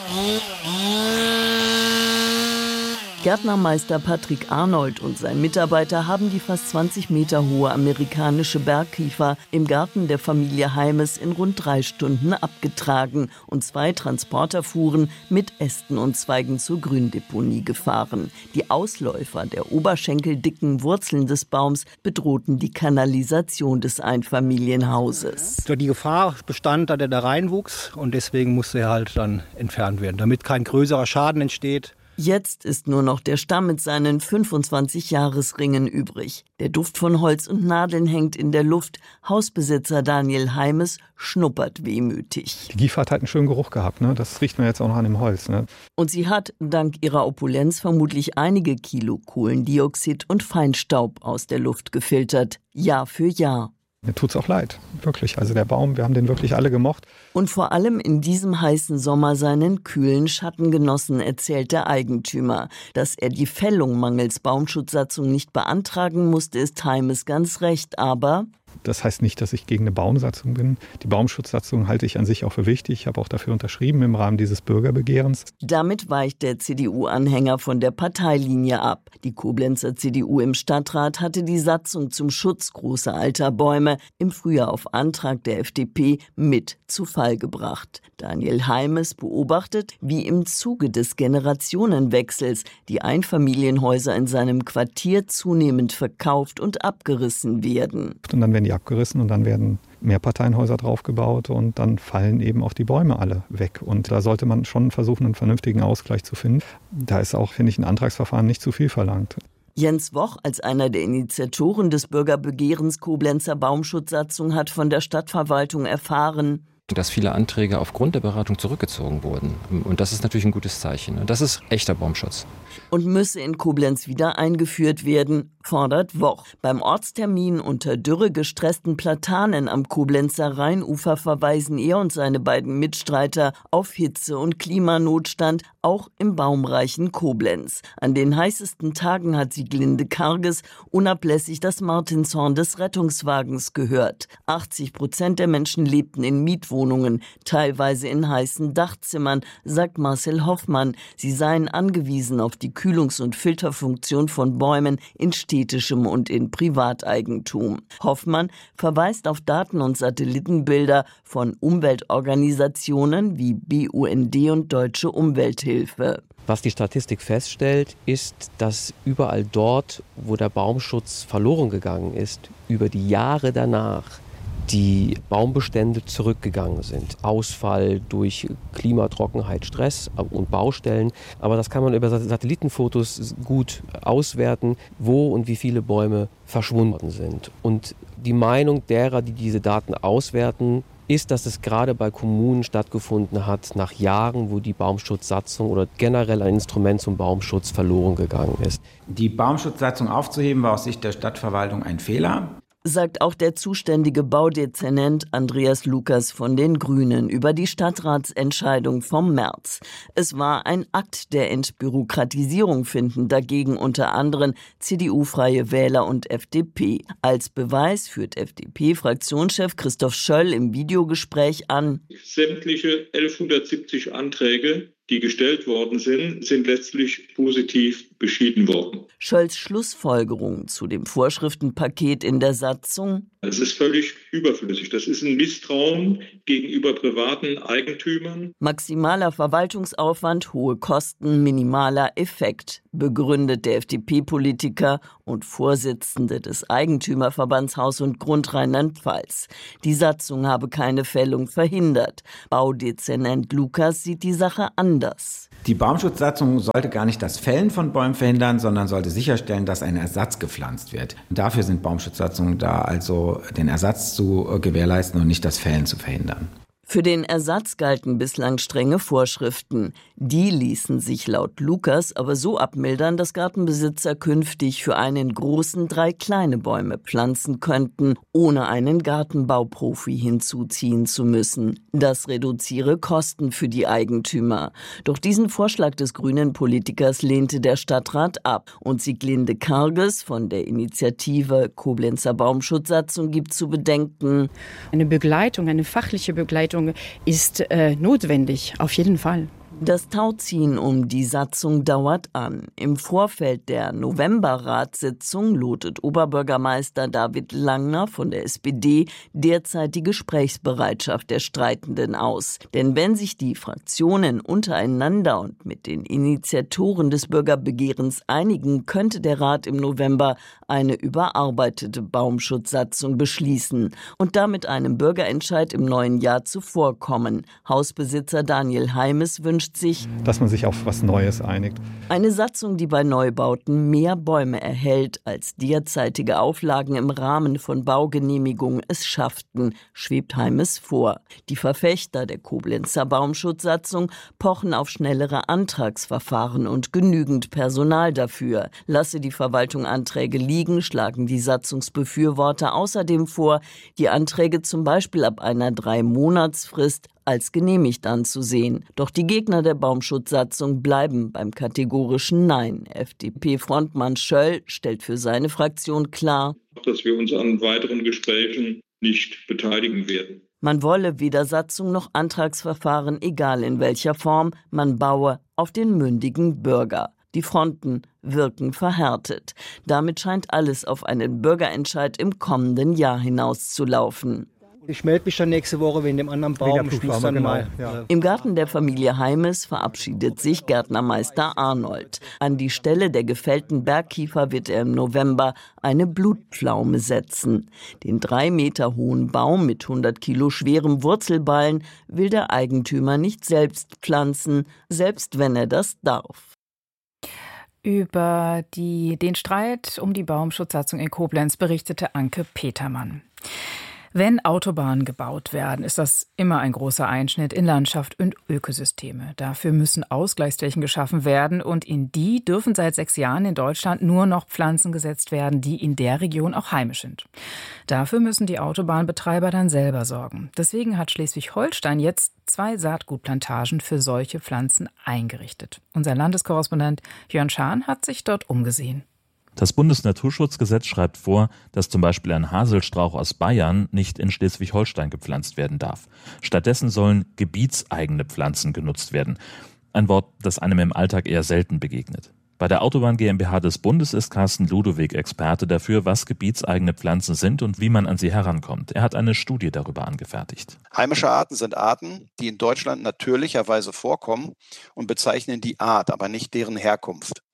Gärtnermeister Patrick Arnold und sein Mitarbeiter haben die fast 20 Meter hohe amerikanische Bergkiefer im Garten der Familie Heimes in rund 3 Stunden abgetragen und 2 Transporterfuhren mit Ästen und Zweigen zur Gründeponie gefahren. Die Ausläufer der oberschenkeldicken Wurzeln des Baums bedrohten die Kanalisation des Einfamilienhauses. Die Gefahr bestand, dass er da reinwuchs und deswegen musste er halt dann entfernt werden, damit kein größerer Schaden entsteht. Jetzt ist nur noch der Stamm mit seinen 25 Jahresringen übrig. Der Duft von Holz und Nadeln hängt in der Luft. Hausbesitzer Daniel Heimes schnuppert wehmütig. Die Kiefer hat halt einen schönen Geruch gehabt, ne? Das riecht man jetzt auch noch an dem Holz. Ne? Und sie hat dank ihrer Opulenz vermutlich einige Kilo Kohlendioxid und Feinstaub aus der Luft gefiltert, Jahr für Jahr. Mir tut's auch leid, wirklich. Also der Baum, wir haben den wirklich alle gemocht. Und vor allem in diesem heißen Sommer seinen kühlen Schatten genossen, erzählt der Eigentümer. Dass er die Fällung mangels Baumschutzsatzung nicht beantragen musste, ist Heimes ganz recht, aber... Das heißt nicht, dass ich gegen eine Baumsatzung bin. Die Baumschutzsatzung halte ich an sich auch für wichtig. Ich habe auch dafür unterschrieben im Rahmen dieses Bürgerbegehrens. Damit weicht der CDU-Anhänger von der Parteilinie ab. Die Koblenzer CDU im Stadtrat hatte die Satzung zum Schutz großer alter Bäume im Frühjahr auf Antrag der FDP mit zu Fall gebracht. Daniel Heimes beobachtet, wie im Zuge des Generationenwechsels die Einfamilienhäuser in seinem Quartier zunehmend verkauft und abgerissen werden. Und dann werden die abgerissen und dann werden Mehrparteienhäuser draufgebaut und dann fallen eben auch die Bäume alle weg. Und da sollte man schon versuchen, einen vernünftigen Ausgleich zu finden. Da ist auch, finde ich, ein Antragsverfahren nicht zu viel verlangt. Jens Woch als einer der Initiatoren des Bürgerbegehrens Koblenzer Baumschutzsatzung hat von der Stadtverwaltung erfahren, dass viele Anträge aufgrund der Beratung zurückgezogen wurden. Und das ist natürlich ein gutes Zeichen. Das ist echter Baumschutz. Und müsse in Koblenz wieder eingeführt werden, fordert Woch. Beim Ortstermin unter Dürre gestressten Platanen am Koblenzer Rheinufer verweisen er und seine beiden Mitstreiter auf Hitze- und Klimanotstand, auch im baumreichen Koblenz. An den heißesten Tagen hat Sieglinde Karges unablässig das Martinshorn des Rettungswagens gehört. 80% der Menschen lebten in Mietwohnungen, teilweise in heißen Dachzimmern, sagt Marcel Hoffmann. Sie seien angewiesen auf die Kühlungs- und Filterfunktion von Bäumen in städtischem und in Privateigentum. Hoffmann verweist auf Daten und Satellitenbilder von Umweltorganisationen wie BUND und Deutsche Umwelthilfe. Was die Statistik feststellt, ist, dass überall dort, wo der Baumschutz verloren gegangen ist, über die Jahre danach die Baumbestände zurückgegangen sind. Ausfall durch Klimatrockenheit, Stress und Baustellen. Aber das kann man über Satellitenfotos gut auswerten, wo und wie viele Bäume verschwunden sind. Und die Meinung derer, die diese Daten auswerten, ist, dass es gerade bei Kommunen stattgefunden hat, nach Jahren, wo die Baumschutzsatzung oder generell ein Instrument zum Baumschutz verloren gegangen ist. Die Baumschutzsatzung aufzuheben, war aus Sicht der Stadtverwaltung ein Fehler. Sagt auch der zuständige Baudezernent Andreas Lukas von den Grünen über die Stadtratsentscheidung vom März. Es war ein Akt der Entbürokratisierung, finden dagegen unter anderem CDU-Freie Wähler und FDP. Als Beweis führt FDP-Fraktionschef Christoph Schöll im Videogespräch an: Sämtliche 1170 Anträge, die gestellt worden sind letztlich positiv beschieden worden. Schölls Schlussfolgerung zu dem Vorschriftenpaket in der Satzung: Es ist völlig überflüssig. Das ist ein Misstrauen gegenüber privaten Eigentümern. Maximaler Verwaltungsaufwand, hohe Kosten, minimaler Effekt, begründet der FDP-Politiker und Vorsitzende des Eigentümerverbands Haus und Grund Rheinland-Pfalz. Die Satzung habe keine Fällung verhindert. Baudezernent Lukas sieht die Sache anders. Die Baumschutzsatzung sollte gar nicht das Fällen von Bäumen verhindern, sondern sollte sicherstellen, dass ein Ersatz gepflanzt wird. Dafür sind Baumschutzsatzungen da, also den Ersatz zu gewährleisten und nicht das Fällen zu verhindern. Für den Ersatz galten bislang strenge Vorschriften. Die ließen sich laut Lukas aber so abmildern, dass Gartenbesitzer künftig für einen großen 3 kleine Bäume pflanzen könnten, ohne einen Gartenbauprofi hinzuziehen zu müssen. Das reduziere Kosten für die Eigentümer. Doch diesen Vorschlag des grünen Politikers lehnte der Stadtrat ab. Und Sieglinde Karges von der Initiative Koblenzer Baumschutzsatzung gibt zu bedenken: Eine Begleitung, eine fachliche Begleitung ist notwendig, auf jeden Fall. Das Tauziehen um die Satzung dauert an. Im Vorfeld der Novemberratssitzung lotet Oberbürgermeister David Langner von der SPD derzeit die Gesprächsbereitschaft der Streitenden aus. Denn wenn sich die Fraktionen untereinander und mit den Initiatoren des Bürgerbegehrens einigen, könnte der Rat im November eine überarbeitete Baumschutzsatzung beschließen und damit einem Bürgerentscheid im neuen Jahr zuvorkommen. Hausbesitzer Daniel Heimes wünscht sich, dass man sich auf was Neues einigt. Eine Satzung, die bei Neubauten mehr Bäume erhält, als derzeitige Auflagen im Rahmen von Baugenehmigungen es schafften, schwebt Heimes vor. Die Verfechter der Koblenzer Baumschutzsatzung pochen auf schnellere Antragsverfahren und genügend Personal dafür. Lasse die Verwaltung Anträge liegen, schlagen die Satzungsbefürworter außerdem vor, die Anträge zum Beispiel ab einer 3-Monatsfrist als genehmigt anzusehen. Doch die Gegner der Baumschutzsatzung bleiben beim kategorischen Nein. FDP-Frontmann Schöll stellt für seine Fraktion klar, dass wir uns an weiteren Gesprächen nicht beteiligen werden. Man wolle weder Satzung noch Antragsverfahren, egal in welcher Form, man baue auf den mündigen Bürger. Die Fronten wirken verhärtet. Damit scheint alles auf einen Bürgerentscheid im kommenden Jahr hinauszulaufen. Ich melde mich dann nächste Woche wegen dem anderen Baum. Ich muss dann mal. Ja. Im Garten der Familie Heimes verabschiedet sich Gärtnermeister Arnold. An die Stelle der gefällten Bergkiefer wird er im November eine Blutpflaume setzen. Den 3 Meter hohen Baum mit 100 Kilo schwerem Wurzelballen will der Eigentümer nicht selbst pflanzen, selbst wenn er das darf. Über den Streit um die Baumschutzsatzung in Koblenz berichtete Anke Petermann. Wenn Autobahnen gebaut werden, ist das immer ein großer Einschnitt in Landschaft und Ökosysteme. Dafür müssen Ausgleichsflächen geschaffen werden und in die dürfen seit 6 Jahren in Deutschland nur noch Pflanzen gesetzt werden, die in der Region auch heimisch sind. Dafür müssen die Autobahnbetreiber dann selber sorgen. Deswegen hat Schleswig-Holstein jetzt 2 Saatgutplantagen für solche Pflanzen eingerichtet. Unser Landeskorrespondent Jörn Schahn hat sich dort umgesehen. Das Bundesnaturschutzgesetz schreibt vor, dass zum Beispiel ein Haselstrauch aus Bayern nicht in Schleswig-Holstein gepflanzt werden darf. Stattdessen sollen gebietseigene Pflanzen genutzt werden. Ein Wort, das einem im Alltag eher selten begegnet. Bei der Autobahn GmbH des Bundes ist Carsten Ludowig Experte dafür, was gebietseigene Pflanzen sind und wie man an sie herankommt. Er hat eine Studie darüber angefertigt. Heimische Arten sind Arten, die in Deutschland natürlicherweise vorkommen und bezeichnen die Art, aber nicht deren Herkunft.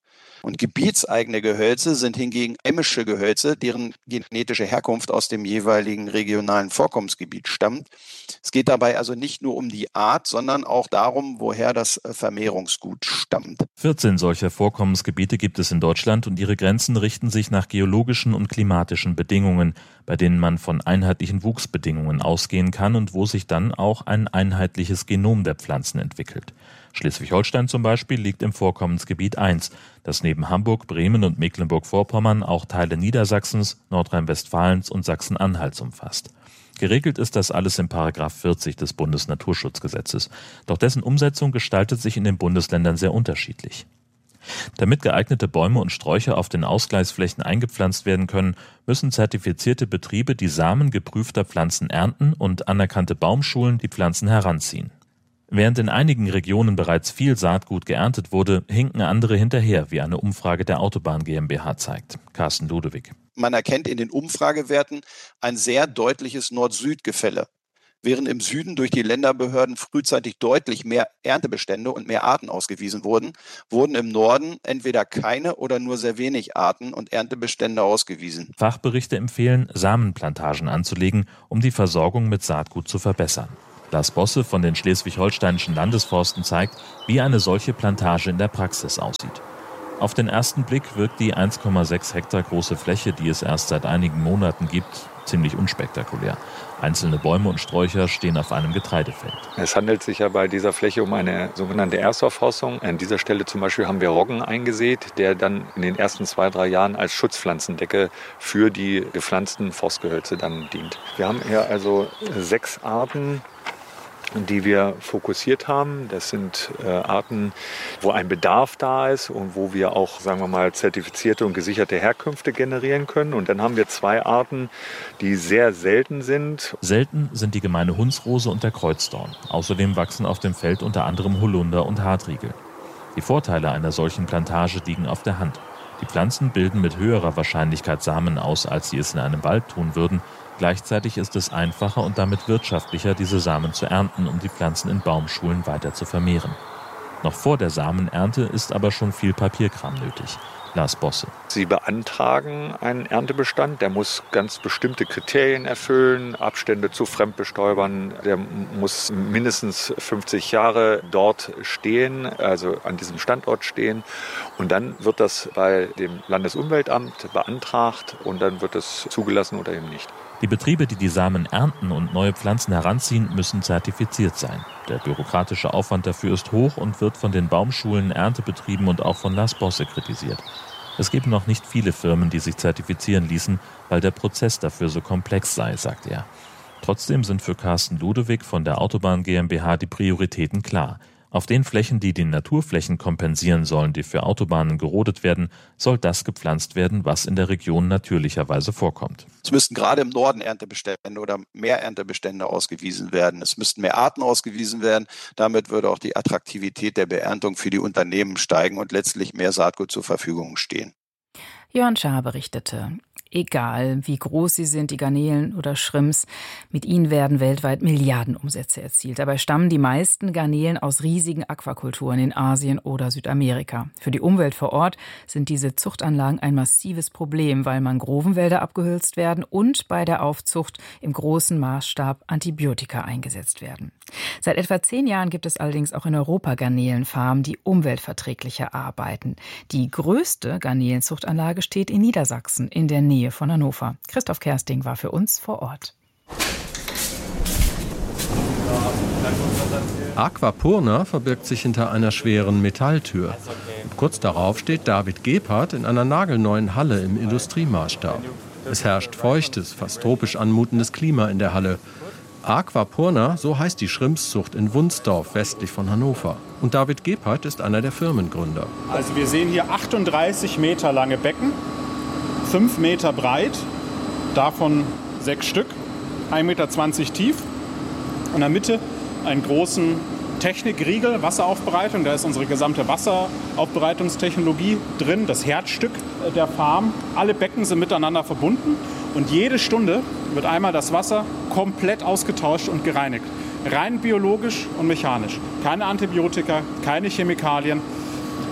Und gebietseigene Gehölze sind hingegen heimische Gehölze, deren genetische Herkunft aus dem jeweiligen regionalen Vorkommensgebiet stammt. Es geht dabei also nicht nur um die Art, sondern auch darum, woher das Vermehrungsgut stammt. 14 solcher Vorkommensgebiete gibt es in Deutschland und ihre Grenzen richten sich nach geologischen und klimatischen Bedingungen, bei denen man von einheitlichen Wuchsbedingungen ausgehen kann und wo sich dann auch ein einheitliches Genom der Pflanzen entwickelt. Schleswig-Holstein zum Beispiel liegt im Vorkommensgebiet 1, das neben Hamburg, Bremen und Mecklenburg-Vorpommern auch Teile Niedersachsens, Nordrhein-Westfalens und Sachsen-Anhalts umfasst. Geregelt ist das alles in § 40 des Bundesnaturschutzgesetzes. Doch dessen Umsetzung gestaltet sich in den Bundesländern sehr unterschiedlich. Damit geeignete Bäume und Sträucher auf den Ausgleichsflächen eingepflanzt werden können, müssen zertifizierte Betriebe die Samen geprüfter Pflanzen ernten und anerkannte Baumschulen die Pflanzen heranziehen. Während in einigen Regionen bereits viel Saatgut geerntet wurde, hinken andere hinterher, wie eine Umfrage der Autobahn GmbH zeigt. Carsten Ludewig. Man erkennt in den Umfragewerten ein sehr deutliches Nord-Süd-Gefälle. Während im Süden durch die Länderbehörden frühzeitig deutlich mehr Erntebestände und mehr Arten ausgewiesen wurden, wurden im Norden entweder keine oder nur sehr wenig Arten und Erntebestände ausgewiesen. Fachberichte empfehlen, Samenplantagen anzulegen, um die Versorgung mit Saatgut zu verbessern. Lars Bosse von den Schleswig-Holsteinischen Landesforsten zeigt, wie eine solche Plantage in der Praxis aussieht. Auf den ersten Blick wirkt die 1,6 Hektar große Fläche, die es erst seit einigen Monaten gibt, ziemlich unspektakulär. Einzelne Bäume und Sträucher stehen auf einem Getreidefeld. Es handelt sich ja bei dieser Fläche um eine sogenannte Erstaufforstung. An dieser Stelle zum Beispiel haben wir Roggen eingesät, der dann in den ersten 2-3 Jahren als Schutzpflanzendecke für die gepflanzten Forstgehölze dann dient. Wir haben hier also 6 Arten, die wir fokussiert haben. Das sind Arten, wo ein Bedarf da ist und wo wir auch, sagen wir mal, zertifizierte und gesicherte Herkünfte generieren können. Und dann haben wir 2 Arten, die sehr selten sind. Selten sind die gemeine Hundsrose und der Kreuzdorn. Außerdem wachsen auf dem Feld unter anderem Holunder und Hartriegel. Die Vorteile einer solchen Plantage liegen auf der Hand. Die Pflanzen bilden mit höherer Wahrscheinlichkeit Samen aus, als sie es in einem Wald tun würden. Gleichzeitig ist es einfacher und damit wirtschaftlicher, diese Samen zu ernten, um die Pflanzen in Baumschulen weiter zu vermehren. Noch vor der Samenernte ist aber schon viel Papierkram nötig. Lars Bosse. Sie beantragen einen Erntebestand, der muss ganz bestimmte Kriterien erfüllen, Abstände zu Fremdbestäubern, der muss mindestens 50 Jahre dort stehen, also an diesem Standort stehen. Und dann wird das bei dem Landesumweltamt beantragt und dann wird es zugelassen oder eben nicht. Die Betriebe, die die Samen ernten und neue Pflanzen heranziehen, müssen zertifiziert sein. Der bürokratische Aufwand dafür ist hoch und wird von den Baumschulen, Erntebetrieben und auch von Lars Bosse kritisiert. Es gibt noch nicht viele Firmen, die sich zertifizieren ließen, weil der Prozess dafür so komplex sei, sagt er. Trotzdem sind für Carsten Ludewig von der Autobahn GmbH die Prioritäten klar. Auf den Flächen, die Naturflächen kompensieren sollen, die für Autobahnen gerodet werden, soll das gepflanzt werden, was in der Region natürlicherweise vorkommt. Es müssten gerade im Norden Erntebestände oder mehr Erntebestände ausgewiesen werden. Es müssten mehr Arten ausgewiesen werden. Damit würde auch die Attraktivität der Beerntung für die Unternehmen steigen und letztlich mehr Saatgut zur Verfügung stehen. Jörn Schaar berichtete. Egal, wie groß sie sind, die Garnelen oder Shrimps, mit ihnen werden weltweit Milliardenumsätze erzielt. Dabei stammen die meisten Garnelen aus riesigen Aquakulturen in Asien oder Südamerika. Für die Umwelt vor Ort sind diese Zuchtanlagen ein massives Problem, weil Mangrovenwälder abgehölzt werden und bei der Aufzucht im großen Maßstab Antibiotika eingesetzt werden. Seit etwa 10 Jahren gibt es allerdings auch in Europa Garnelenfarmen, die umweltverträglicher arbeiten. Die größte Garnelenzuchtanlage steht in Niedersachsen, in der Nähe von Hannover. Christoph Kersting war für uns vor Ort. Aquapurna verbirgt sich hinter einer schweren Metalltür. Und kurz darauf steht David Gebhardt in einer nagelneuen Halle im Industriemaßstab. Es herrscht feuchtes, fast tropisch anmutendes Klima in der Halle. Aquapurna, so heißt die Schrimpszucht in Wunsdorf, westlich von Hannover. Und David Gebhardt ist einer der Firmengründer. Also wir sehen hier 38 Meter lange Becken, 5 Meter breit, davon 6 Stück, 1,20 Meter tief. In der Mitte einen großen Technikriegel, Wasseraufbereitung. Da ist unsere gesamte Wasseraufbereitungstechnologie drin, das Herzstück der Farm. Alle Becken sind miteinander verbunden und jede Stunde wird einmal das Wasser komplett ausgetauscht und gereinigt. Rein biologisch und mechanisch. Keine Antibiotika, keine Chemikalien.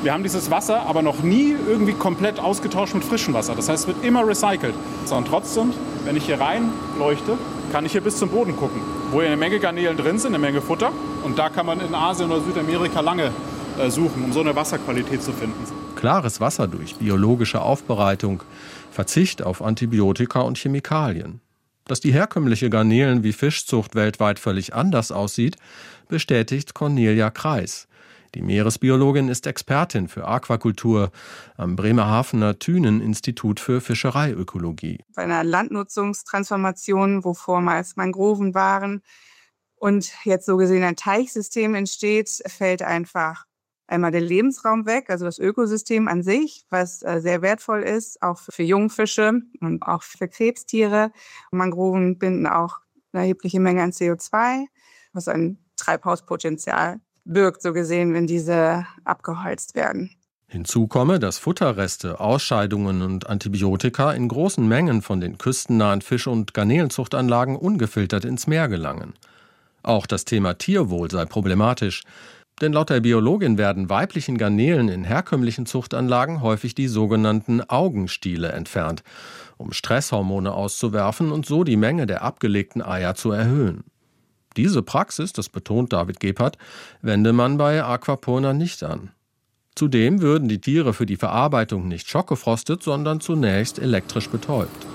Wir haben dieses Wasser aber noch nie irgendwie komplett ausgetauscht mit frischem Wasser. Das heißt, es wird immer recycelt. Und trotzdem, wenn ich hier reinleuchte, kann ich hier bis zum Boden gucken, wo hier eine Menge Garnelen drin sind, eine Menge Futter. Und da kann man in Asien oder Südamerika lange suchen, um so eine Wasserqualität zu finden. Klares Wasser durch biologische Aufbereitung, Verzicht auf Antibiotika und Chemikalien. Dass die herkömmliche Garnelen- wie Fischzucht weltweit völlig anders aussieht, bestätigt Cornelia Kreis. Die Meeresbiologin ist Expertin für Aquakultur am Bremerhavener Thünen-Institut für Fischereiökologie. Bei einer Landnutzungstransformation, wo vormals Mangroven waren und jetzt so gesehen ein Teichsystem entsteht, fällt einfach einmal der Lebensraum weg, also das Ökosystem an sich, was sehr wertvoll ist, auch für Jungfische und auch für Krebstiere. Mangroven binden auch eine erhebliche Menge an CO2, was ein Treibhauspotenzial birgt, so gesehen, wenn diese abgeholzt werden. Hinzu komme, dass Futterreste, Ausscheidungen und Antibiotika in großen Mengen von den küstennahen Fisch- und Garnelenzuchtanlagen ungefiltert ins Meer gelangen. Auch das Thema Tierwohl sei problematisch, denn laut der Biologin werden weiblichen Garnelen in herkömmlichen Zuchtanlagen häufig die sogenannten Augenstiele entfernt, um Stresshormone auszuwerfen und so die Menge der abgelegten Eier zu erhöhen. Diese Praxis, das betont David Gebhardt, wende man bei Aquapurna nicht an. Zudem würden die Tiere für die Verarbeitung nicht schockgefrostet, sondern zunächst elektrisch betäubt.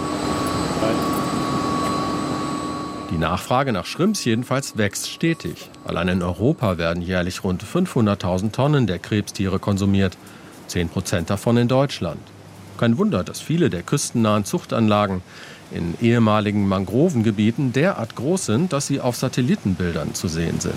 Die Nachfrage nach Shrimps jedenfalls wächst stetig. Allein in Europa werden jährlich rund 500.000 Tonnen der Krebstiere konsumiert, 10% davon in Deutschland. Kein Wunder, dass viele der küstennahen Zuchtanlagen in ehemaligen Mangrovengebieten derart groß sind, dass sie auf Satellitenbildern zu sehen sind.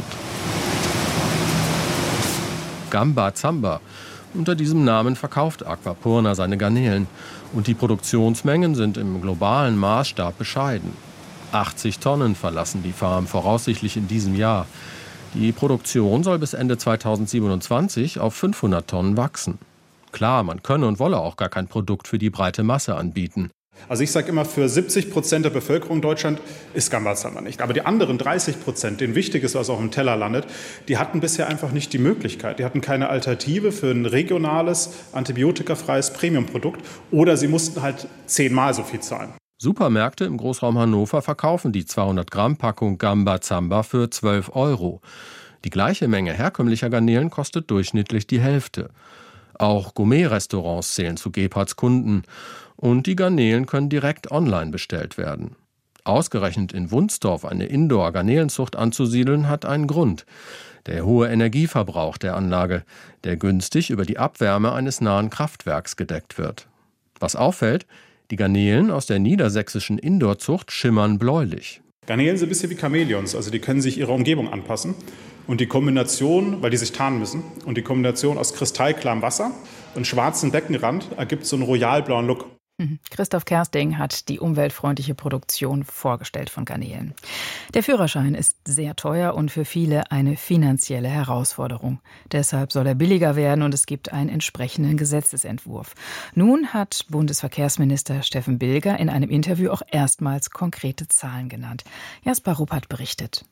Gamba Zamba. Unter diesem Namen verkauft Aquapurna seine Garnelen. Und die Produktionsmengen sind im globalen Maßstab bescheiden. 80 Tonnen verlassen die Farm voraussichtlich in diesem Jahr. Die Produktion soll bis Ende 2027 auf 500 Tonnen wachsen. Klar, man könne und wolle auch gar kein Produkt für die breite Masse anbieten. Also ich sage immer, für 70% der Bevölkerung in Deutschland ist Gamba Zamba nicht. Aber die anderen 30%, denen wichtig ist, was auf dem Teller landet, die hatten bisher einfach nicht die Möglichkeit. Die hatten keine Alternative für ein regionales, antibiotikafreies Premiumprodukt oder sie mussten halt 10-mal so viel zahlen. Supermärkte im Großraum Hannover verkaufen die 200-Gramm-Packung Gamba Zamba für 12 €. Die gleiche Menge herkömmlicher Garnelen kostet durchschnittlich die Hälfte. Auch Gourmet-Restaurants zählen zu Gebhardts Kunden. Und die Garnelen können direkt online bestellt werden. Ausgerechnet in Wunsdorf eine Indoor-Garnelenzucht anzusiedeln, hat einen Grund. Der hohe Energieverbrauch der Anlage, der günstig über die Abwärme eines nahen Kraftwerks gedeckt wird. Was auffällt, die Garnelen aus der niedersächsischen Indoorzucht schimmern bläulich. Garnelen sind ein bisschen wie Chamäleons, also die können sich ihrer Umgebung anpassen. Und die Kombination, weil die sich tarnen müssen, und die Kombination aus kristallklarem Wasser und schwarzem Beckenrand ergibt so einen royalblauen Look. Christoph Kersting hat die umweltfreundliche Produktion vorgestellt von Garnelen. Der Führerschein ist sehr teuer und für viele eine finanzielle Herausforderung. Deshalb soll er billiger werden und es gibt einen entsprechenden Gesetzesentwurf. Nun hat Bundesverkehrsminister Steffen Bilger in einem Interview auch erstmals konkrete Zahlen genannt. Jasper Ruppert berichtet.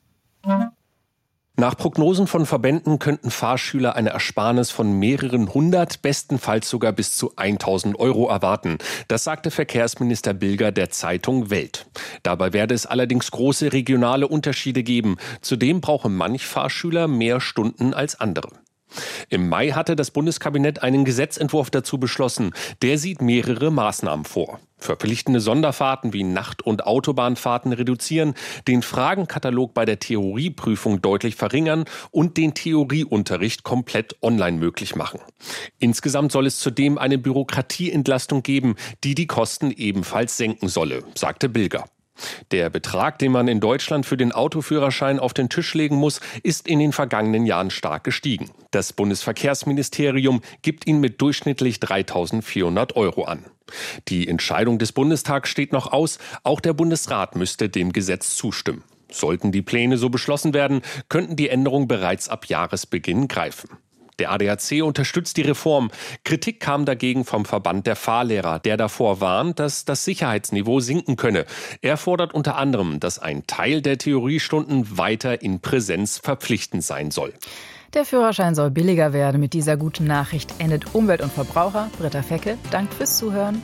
Nach Prognosen von Verbänden könnten Fahrschüler eine Ersparnis von mehreren hundert, bestenfalls sogar bis zu 1.000 € erwarten. Das sagte Verkehrsminister Bilger der Zeitung Welt. Dabei werde es allerdings große regionale Unterschiede geben. Zudem brauche manch Fahrschüler mehr Stunden als andere. Im Mai hatte das Bundeskabinett einen Gesetzentwurf dazu beschlossen. Der sieht mehrere Maßnahmen vor. Verpflichtende Sonderfahrten wie Nacht- und Autobahnfahrten reduzieren, den Fragenkatalog bei der Theorieprüfung deutlich verringern und den Theorieunterricht komplett online möglich machen. Insgesamt soll es zudem eine Bürokratieentlastung geben, die die Kosten ebenfalls senken solle, sagte Bilger. Der Betrag, den man in Deutschland für den Autoführerschein auf den Tisch legen muss, ist in den vergangenen Jahren stark gestiegen. Das Bundesverkehrsministerium gibt ihn mit durchschnittlich 3.400 € an. Die Entscheidung des Bundestags steht noch aus. Auch der Bundesrat müsste dem Gesetz zustimmen. Sollten die Pläne so beschlossen werden, könnten die Änderungen bereits ab Jahresbeginn greifen. Der ADAC unterstützt die Reform. Kritik kam dagegen vom Verband der Fahrlehrer, der davor warnt, dass das Sicherheitsniveau sinken könne. Er fordert unter anderem, dass ein Teil der Theoriestunden weiter in Präsenz verpflichtend sein soll. Der Führerschein soll billiger werden. Mit dieser guten Nachricht endet Umwelt und Verbraucher. Britta Fecke, danke fürs Zuhören.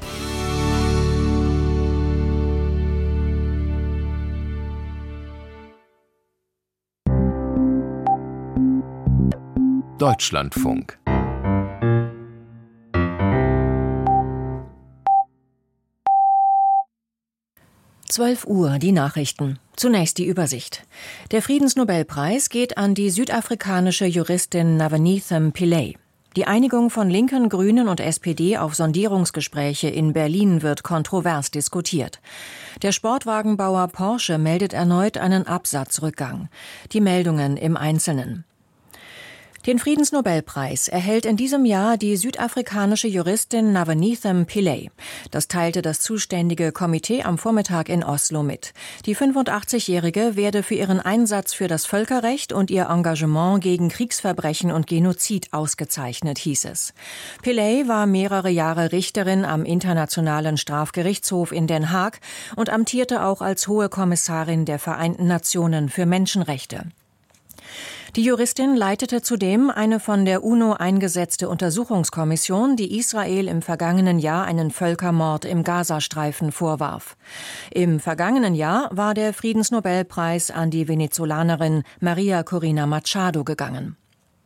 Deutschlandfunk. Uhr, die Nachrichten. Zunächst die Übersicht. Der Friedensnobelpreis geht an die südafrikanische Juristin Navaneetham Pillay. Die Einigung von Linken, Grünen und SPD auf Sondierungsgespräche in Berlin wird kontrovers diskutiert. Der Sportwagenbauer Porsche meldet erneut einen Absatzrückgang. Die Meldungen im Einzelnen. Den Friedensnobelpreis erhält in diesem Jahr die südafrikanische Juristin Navaneetham Pillay. Das teilte das zuständige Komitee am Vormittag in Oslo mit. Die 85-Jährige werde für ihren Einsatz für das Völkerrecht und ihr Engagement gegen Kriegsverbrechen und Genozid ausgezeichnet, hieß es. Pillay war mehrere Jahre Richterin am Internationalen Strafgerichtshof in Den Haag und amtierte auch als Hohe Kommissarin der Vereinten Nationen für Menschenrechte. Die Juristin leitete zudem eine von der UNO eingesetzte Untersuchungskommission, die Israel im vergangenen Jahr einen Völkermord im Gazastreifen vorwarf. Im vergangenen Jahr war der Friedensnobelpreis an die Venezolanerin Maria Corina Machado gegangen.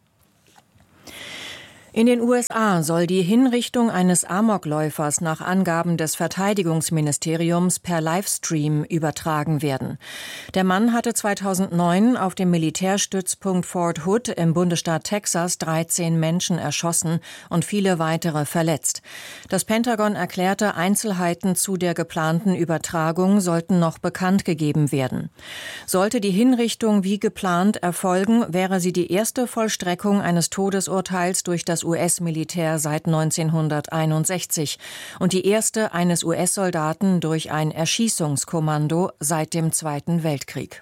In den USA soll die Hinrichtung eines Amokläufers nach Angaben des Verteidigungsministeriums per Livestream übertragen werden. Der Mann hatte 2009 auf dem Militärstützpunkt Fort Hood im Bundesstaat Texas 13 Menschen erschossen und viele weitere verletzt. Das Pentagon erklärte, Einzelheiten zu der geplanten Übertragung sollten noch bekannt gegeben werden. Sollte die Hinrichtung wie geplant erfolgen, wäre sie die erste Vollstreckung eines Todesurteils durch das US-Militär seit 1961 und die erste eines US-Soldaten durch ein Erschießungskommando seit dem Zweiten Weltkrieg.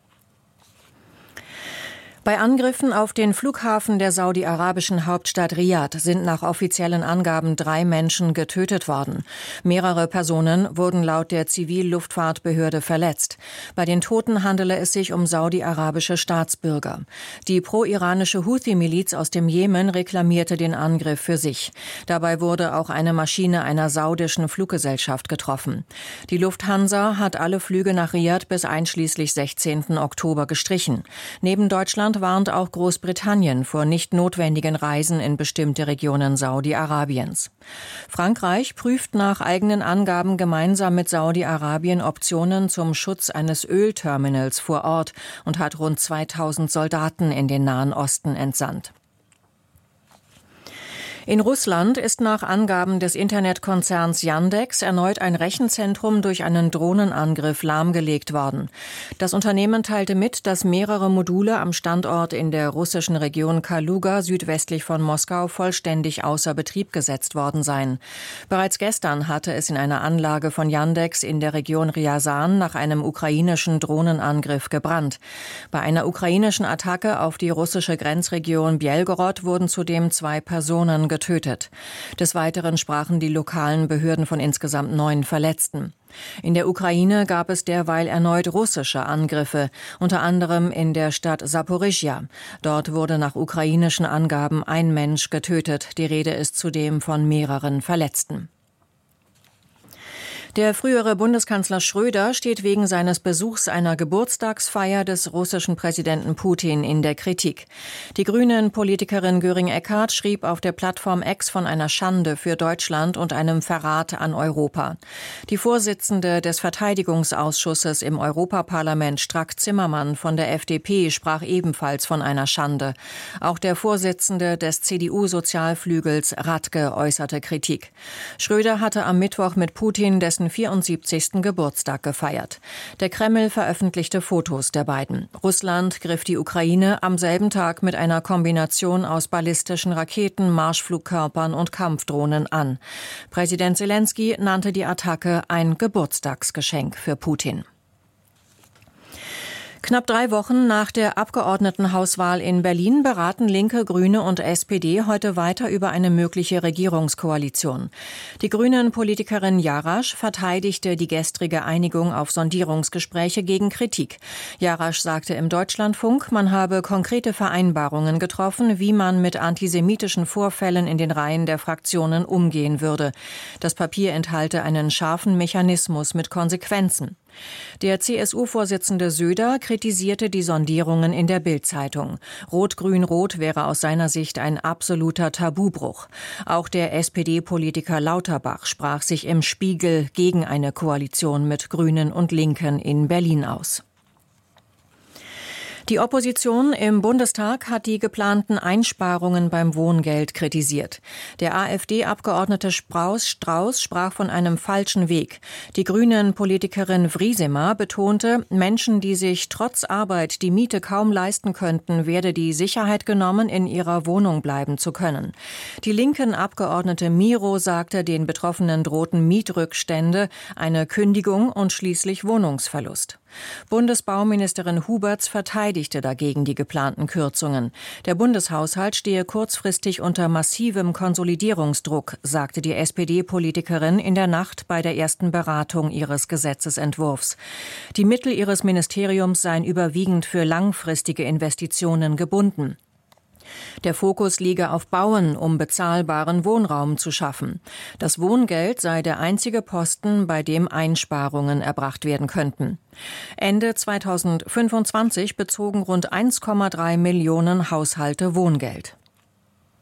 Bei Angriffen auf den Flughafen der saudi-arabischen Hauptstadt Riad sind nach offiziellen Angaben 3 Menschen getötet worden. Mehrere Personen wurden laut der Zivilluftfahrtbehörde verletzt. Bei den Toten handele es sich um saudi-arabische Staatsbürger. Die pro-iranische Houthi-Miliz aus dem Jemen reklamierte den Angriff für sich. Dabei wurde auch eine Maschine einer saudischen Fluggesellschaft getroffen. Die Lufthansa hat alle Flüge nach Riad bis einschließlich 16. Oktober gestrichen. Neben Deutschland warnt auch Großbritannien vor nicht notwendigen Reisen in bestimmte Regionen Saudi-Arabiens. Frankreich prüft nach eigenen Angaben gemeinsam mit Saudi-Arabien Optionen zum Schutz eines Ölterminals vor Ort und hat rund 2000 Soldaten in den Nahen Osten entsandt. In Russland ist nach Angaben des Internetkonzerns Yandex erneut ein Rechenzentrum durch einen Drohnenangriff lahmgelegt worden. Das Unternehmen teilte mit, dass mehrere Module am Standort in der russischen Region Kaluga südwestlich von Moskau vollständig außer Betrieb gesetzt worden seien. Bereits gestern hatte es in einer Anlage von Yandex in der Region Ryazan nach einem ukrainischen Drohnenangriff gebrannt. Bei einer ukrainischen Attacke auf die russische Grenzregion Belgorod wurden zudem 2 Personen getötet. Des Weiteren sprachen die lokalen Behörden von insgesamt 9 Verletzten. In der Ukraine gab es derweil erneut russische Angriffe, unter anderem in der Stadt Saporischschja. Dort wurde nach ukrainischen Angaben ein Mensch getötet. Die Rede ist zudem von mehreren Verletzten. Der frühere Bundeskanzler Schröder steht wegen seines Besuchs einer Geburtstagsfeier des russischen Präsidenten Putin in der Kritik. Die Grünen-Politikerin Göring-Eckardt schrieb auf der Plattform X von einer Schande für Deutschland und einem Verrat an Europa. Die Vorsitzende des Verteidigungsausschusses im Europaparlament, Strack-Zimmermann von der FDP, sprach ebenfalls von einer Schande. Auch der Vorsitzende des CDU-Sozialflügels, Radke, äußerte Kritik. Schröder hatte am Mittwoch mit Putin dessen 74. Geburtstag gefeiert. Der Kreml veröffentlichte Fotos der beiden. Russland griff die Ukraine am selben Tag mit einer Kombination aus ballistischen Raketen, Marschflugkörpern und Kampfdrohnen an. Präsident Selenskyj nannte die Attacke ein Geburtstagsgeschenk für Putin. Knapp 3 Wochen nach der Abgeordnetenhauswahl in Berlin beraten Linke, Grüne und SPD heute weiter über eine mögliche Regierungskoalition. Die Grünen-Politikerin Jarasch verteidigte die gestrige Einigung auf Sondierungsgespräche gegen Kritik. Jarasch sagte im Deutschlandfunk, man habe konkrete Vereinbarungen getroffen, wie man mit antisemitischen Vorfällen in den Reihen der Fraktionen umgehen würde. Das Papier enthalte einen scharfen Mechanismus mit Konsequenzen. Der CSU-Vorsitzende Söder kritisierte die Sondierungen in der Bild-Zeitung. Rot-Grün-Rot wäre aus seiner Sicht ein absoluter Tabubruch. Auch der SPD-Politiker Lauterbach sprach sich im Spiegel gegen eine Koalition mit Grünen und Linken in Berlin aus. Die Opposition im Bundestag hat die geplanten Einsparungen beim Wohngeld kritisiert. Der AfD-Abgeordnete Strauß sprach von einem falschen Weg. Die Grünen-Politikerin Wriesemer betonte, Menschen, die sich trotz Arbeit die Miete kaum leisten könnten, werde die Sicherheit genommen, in ihrer Wohnung bleiben zu können. Die linken Abgeordnete Miro sagte, den Betroffenen drohten Mietrückstände, eine Kündigung und schließlich Wohnungsverlust. Bundesbauministerin Huberts verteidigte dagegen die geplanten Kürzungen. Der Bundeshaushalt stehe kurzfristig unter massivem Konsolidierungsdruck, sagte die SPD-Politikerin in der Nacht bei der ersten Beratung ihres Gesetzesentwurfs. Die Mittel ihres Ministeriums seien überwiegend für langfristige Investitionen gebunden. Der Fokus liege auf Bauen, um bezahlbaren Wohnraum zu schaffen. Das Wohngeld sei der einzige Posten, bei dem Einsparungen erbracht werden könnten. Ende 2025 bezogen rund 1,3 Millionen Haushalte Wohngeld.